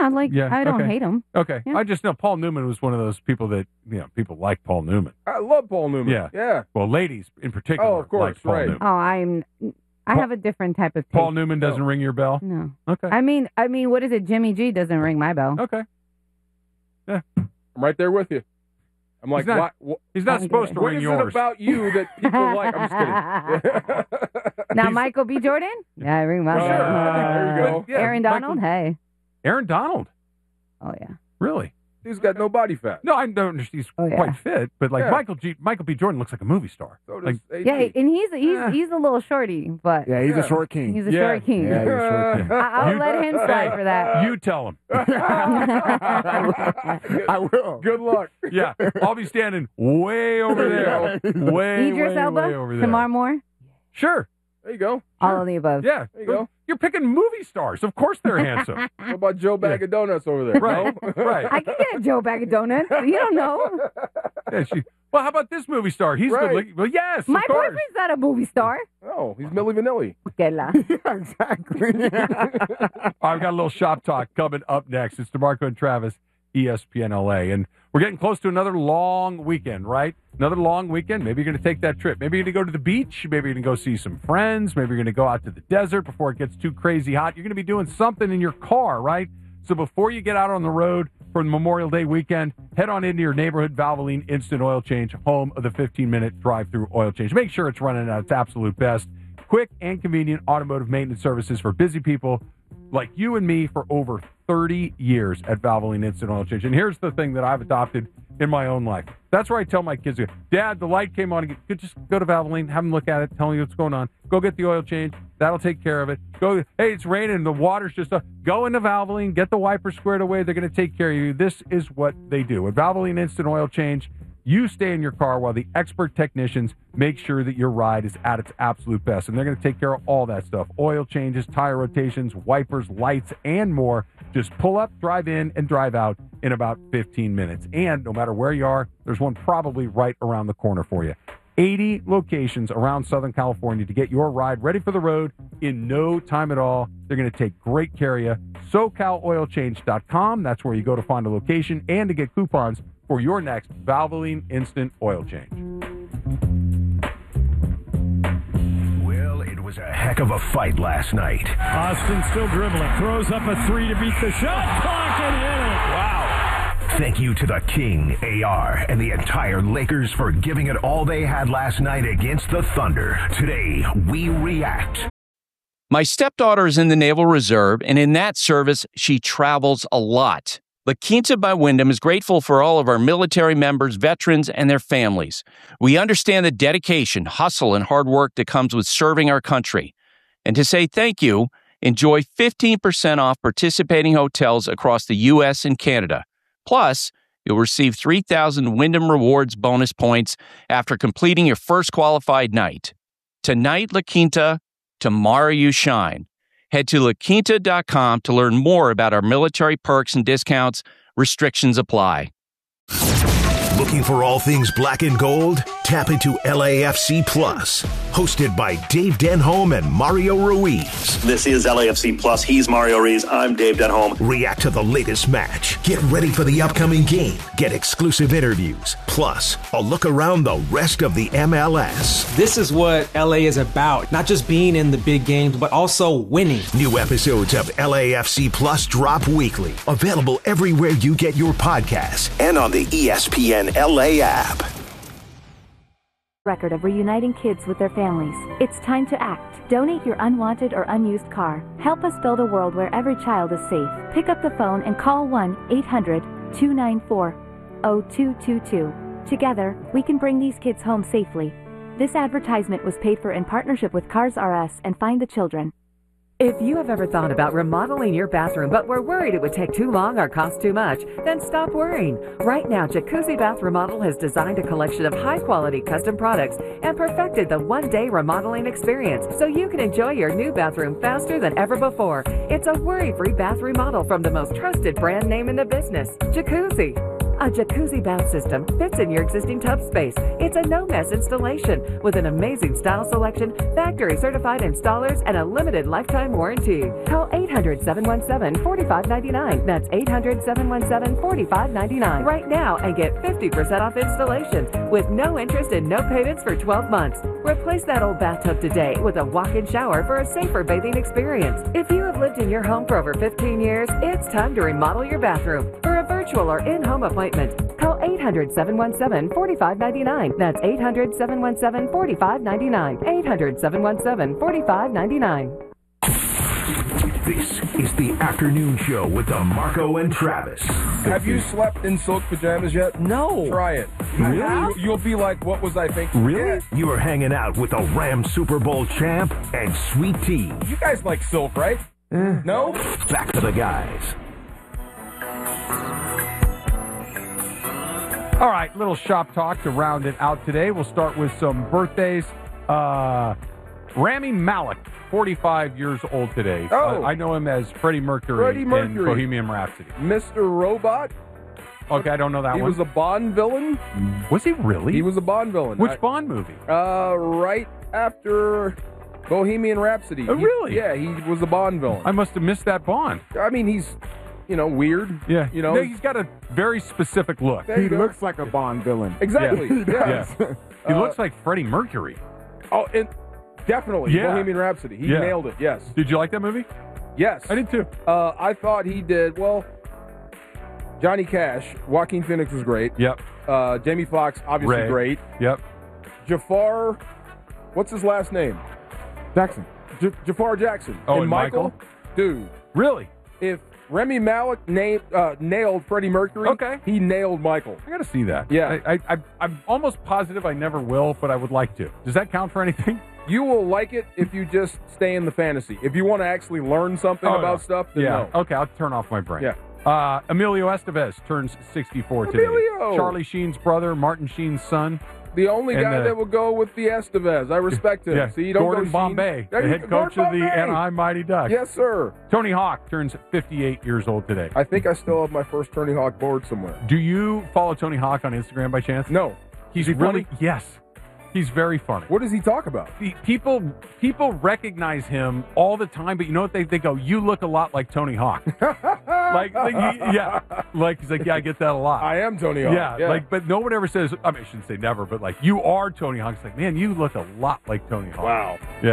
Speaker 1: I don't
Speaker 2: okay.
Speaker 1: hate him.
Speaker 2: Okay.
Speaker 1: Yeah.
Speaker 2: I just know Paul Newman was one of those people that, people like Paul Newman.
Speaker 3: I love Paul Newman.
Speaker 2: Yeah.
Speaker 3: Yeah.
Speaker 2: Well, ladies in particular
Speaker 3: Oh, of course,
Speaker 2: like Paul
Speaker 3: right.
Speaker 2: Newman.
Speaker 1: I have a different type of taste.
Speaker 2: Paul Newman doesn't ring your bell?
Speaker 1: No.
Speaker 2: Okay.
Speaker 1: I mean, what is it? Jimmy G doesn't ring my bell.
Speaker 2: Okay. Yeah.
Speaker 3: I'm right there with you. I'm like,
Speaker 2: he's not supposed to ring yours.
Speaker 3: What is it about you that people like? I'm just kidding.
Speaker 1: Now, Michael B. Jordan? Yeah, I ring my bell.
Speaker 3: There you go.
Speaker 2: Yeah,
Speaker 1: Aaron Donald? Hey.
Speaker 2: Aaron Donald?
Speaker 1: Oh, yeah.
Speaker 2: Really?
Speaker 3: He's got no body fat.
Speaker 2: No, I don't. He's
Speaker 1: yeah.
Speaker 2: quite fit, but
Speaker 3: Yeah.
Speaker 2: Michael B. Jordan looks like a movie star.
Speaker 3: So
Speaker 2: Like,
Speaker 3: does AD.
Speaker 1: Yeah, and he's a little shorty, but
Speaker 4: Yeah, he's a short king.
Speaker 1: he's a short king.
Speaker 4: Yeah, he's a short king.
Speaker 1: I'll let him slide for that.
Speaker 2: you tell him.
Speaker 4: I will.
Speaker 3: Good luck.
Speaker 2: Yeah, I'll be standing way over there. Way,
Speaker 1: Idris
Speaker 2: way,
Speaker 1: Elba?
Speaker 2: way over there.
Speaker 1: Tamar Moore?
Speaker 2: Sure.
Speaker 3: There you go.
Speaker 1: All of the above.
Speaker 2: Yeah.
Speaker 3: There you go.
Speaker 2: You're picking movie stars. Of course they're handsome.
Speaker 3: What about Joe Bag of Donuts over there?
Speaker 2: Right.
Speaker 3: No?
Speaker 2: Right.
Speaker 1: I can get a Joe bag of donuts. You don't know.
Speaker 2: Yeah, well, how about this movie star? He's
Speaker 3: Right.
Speaker 2: good looking. Well, yes,
Speaker 1: My
Speaker 2: of course.
Speaker 1: boyfriend's not a movie star.
Speaker 3: No, he's Milli Vanilli.
Speaker 1: Kela.
Speaker 4: Yeah, exactly.
Speaker 2: I've got a little shop talk coming up next. It's DeMarco and Travis, ESPN LA. And we're getting close to another long weekend, right? Another long weekend. Maybe you're going to take that trip. Maybe you're going to go to the beach. Maybe you're going to go see some friends. Maybe you're going to go out to the desert before it gets too crazy hot. You're going to be doing something in your car, right? So before you get out on the road for the Memorial Day weekend, head on into your neighborhood Valvoline Instant Oil Change, home of the 15-minute drive-through oil change. Make sure it's running at its absolute best. Quick and convenient automotive maintenance services for busy people like you and me for over 30 years at Valvoline Instant Oil Change. And here's the thing that I've adopted in my own life. That's where I tell my kids, Dad, the light came on. Just go to Valvoline, have them look at it, tell me what's going on. Go get the oil change. That'll take care of it. Go. Hey, it's raining. The water's just up. Go into Valvoline, get the wiper squared away. They're going to take care of you. This is what they do. At Valvoline Instant Oil Change, you stay in your car while the expert technicians make sure that your ride is at its absolute best. And they're going to take care of all that stuff. Oil changes, tire rotations, wipers, lights, and more. Just pull up, drive in, and drive out in about 15 minutes. And no matter where you are, there's one probably right around the corner for you. 80 locations around Southern California to get your ride ready for the road in no time at all. They're going to take great care of you. SoCalOilChange.com. That's where you go to find a location and to get coupons for your next Valvoline Instant Oil Change.
Speaker 12: Well, it was
Speaker 14: was a heck of a fight last night.
Speaker 6: Austin still dribbling. Throws up a three to beat the shot clock and hit it. Wow.
Speaker 14: Thank you to the King, AR, and the entire Lakers for giving it all they had last night against the Thunder. Today, we react.
Speaker 15: My stepdaughter is in the Naval Reserve, and in that service, she travels a lot. La Quinta by Wyndham is grateful for all of our military members, veterans, and their families. We understand the dedication, hustle, and hard work that comes with serving our country. And to say thank you, enjoy 15% off participating hotels across the U.S. and Canada. Plus, you'll receive 3,000 Wyndham Rewards bonus points after completing your first qualified night. Tonight, La Quinta, tomorrow you shine. Head to laquinta.com to learn more about our military perks and discounts. Restrictions apply.
Speaker 14: Looking for all things black and gold? Tap into LAFC Plus, hosted by Dave Denholm and Mario Ruiz.
Speaker 16: This is LAFC Plus. He's Mario Ruiz. I'm Dave Denholm.
Speaker 14: React to the latest match. Get ready for the upcoming game. Get exclusive interviews. Plus, a look around the rest of the MLS.
Speaker 17: This is what LA is about. Not just being in the big games, but also winning.
Speaker 14: New episodes of LAFC Plus drop weekly. Available everywhere you get your podcasts and on the ESPN LA app.
Speaker 18: Record of reuniting kids with their families. It's time to act. Donate your unwanted or unused car. Help us build a world where every child is safe. Pick up the phone and call 1-800-294-0222. Together, we can bring these kids home safely. This advertisement was paid for in partnership with Cars R Us and Find the Children.
Speaker 19: If you have ever thought about remodeling your bathroom but were worried it would take too long or cost too much, then stop worrying. Right now, Jacuzzi Bath Remodel has designed a collection of high-quality custom products and perfected the one-day remodeling experience so you can enjoy your new bathroom faster than ever before. It's a worry-free bath remodel from the most trusted brand name in the business, Jacuzzi. A jacuzzi bath system fits in your existing tub space. It's a no-mess installation with an amazing style selection, factory-certified installers, and a limited lifetime warranty. Call 800-717-4599. That's 800-717-4599 right now and get 50% off installation with no interest and no payments for 12 months. Replace that old bathtub today with a walk-in shower for a safer bathing experience. If you have lived in your home for over 15 years, it's time to remodel your bathroom. For a virtual or in-home appointment, call 800-717-4599. That's 800-717-4599. 800-717-4599.
Speaker 14: This is the afternoon show with DeMarco and Travis.
Speaker 3: Have you slept in silk pajamas yet?
Speaker 17: No.
Speaker 3: Try it.
Speaker 14: Really?
Speaker 3: You'll be like, what was I thinking?
Speaker 14: Really? You are hanging out with the Rams Super Bowl champ and Sweet Tea.
Speaker 3: You guys like silk, right? No?
Speaker 14: Back to the guys.
Speaker 2: All right, little shop talk to round it out today. We'll start with some birthdays. Rami Malek, 45 years old today.
Speaker 3: Oh.
Speaker 2: I know him as Freddie Mercury in Bohemian Rhapsody.
Speaker 3: Mr. Robot?
Speaker 2: Okay, I don't know that one.
Speaker 3: He was a Bond villain?
Speaker 2: Was he really?
Speaker 3: He was a Bond villain.
Speaker 2: Which Bond movie?
Speaker 3: Right after Bohemian Rhapsody.
Speaker 2: Oh, really?
Speaker 3: Yeah, he was a Bond villain.
Speaker 2: I must have missed that Bond.
Speaker 3: I mean, he's, weird.
Speaker 2: Yeah.
Speaker 3: No,
Speaker 2: he's got a very specific look.
Speaker 4: He looks like a Bond villain.
Speaker 3: Exactly.
Speaker 2: Yeah. He looks like Freddie Mercury.
Speaker 3: Oh, and definitely.
Speaker 2: Yeah.
Speaker 3: Bohemian Rhapsody. He nailed it, yes.
Speaker 2: Did you like that movie?
Speaker 3: Yes.
Speaker 2: I did too.
Speaker 3: I thought he did, Johnny Cash, Joaquin Phoenix was great.
Speaker 2: Yep.
Speaker 3: Jamie Foxx, obviously
Speaker 2: Ray.
Speaker 3: great.
Speaker 2: Yep.
Speaker 3: Jafar, what's his last name?
Speaker 4: Jackson.
Speaker 3: Jafar Jackson.
Speaker 2: Oh,
Speaker 3: and Michael? Dude.
Speaker 2: Really?
Speaker 3: If Rami Malek nailed Freddie Mercury, he nailed Michael.
Speaker 2: I got to see that.
Speaker 3: Yeah.
Speaker 2: I'm almost positive I never will, but I would like to. Does that count for anything?
Speaker 3: You will like it if you just stay in the fantasy. If you want to actually learn something about stuff, then no.
Speaker 2: Okay, I'll turn off my brain.
Speaker 3: Yeah.
Speaker 2: Emilio Estevez turns 64 today.
Speaker 3: Emilio!
Speaker 2: Charlie Sheen's brother, Martin Sheen's son.
Speaker 3: The only guy that will go with the Estevez. I respect him.
Speaker 2: Yeah.
Speaker 3: See, you don't
Speaker 2: Gordon
Speaker 3: go
Speaker 2: Bombay,
Speaker 3: Sheen.
Speaker 2: the head coach of the Anaheim Mighty Ducks.
Speaker 3: Yes, sir.
Speaker 2: Tony Hawk turns 58 years old today.
Speaker 3: I think I still have my first Tony Hawk board somewhere.
Speaker 2: Do you follow Tony Hawk on Instagram by chance?
Speaker 3: No.
Speaker 2: He's
Speaker 3: Is he
Speaker 2: really
Speaker 3: funny?
Speaker 2: Yes. He's very funny.
Speaker 3: What does he talk about?
Speaker 2: People recognize him all the time, but you know what they go, you look a lot like Tony Hawk. he's like, yeah, I get that a lot.
Speaker 3: I am Tony Hawk.
Speaker 2: Yeah, but no one ever says, I shouldn't say never, but you are Tony Hawk. It's like, man, you look a lot like Tony Hawk.
Speaker 3: Wow.
Speaker 2: Yeah.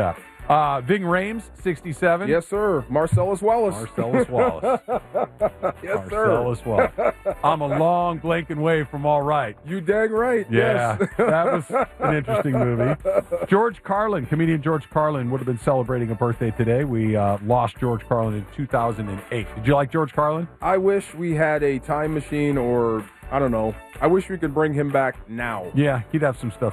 Speaker 2: Ving Rhames, 67.
Speaker 3: Yes, sir. Marcellus Wallace.
Speaker 2: Marcellus Wallace.
Speaker 3: Yes,
Speaker 2: Marcellus Wallace. I'm a long blinking way from all right.
Speaker 3: You dang right.
Speaker 2: Yeah,
Speaker 3: Yes.
Speaker 2: that was an interesting movie. George Carlin, comedian George Carlin, would have been celebrating a birthday today. We lost George Carlin in 2008. Did you like George Carlin?
Speaker 3: I wish we had a time machine, or I don't know. I wish we could bring him back now.
Speaker 2: Yeah, he'd have some stuff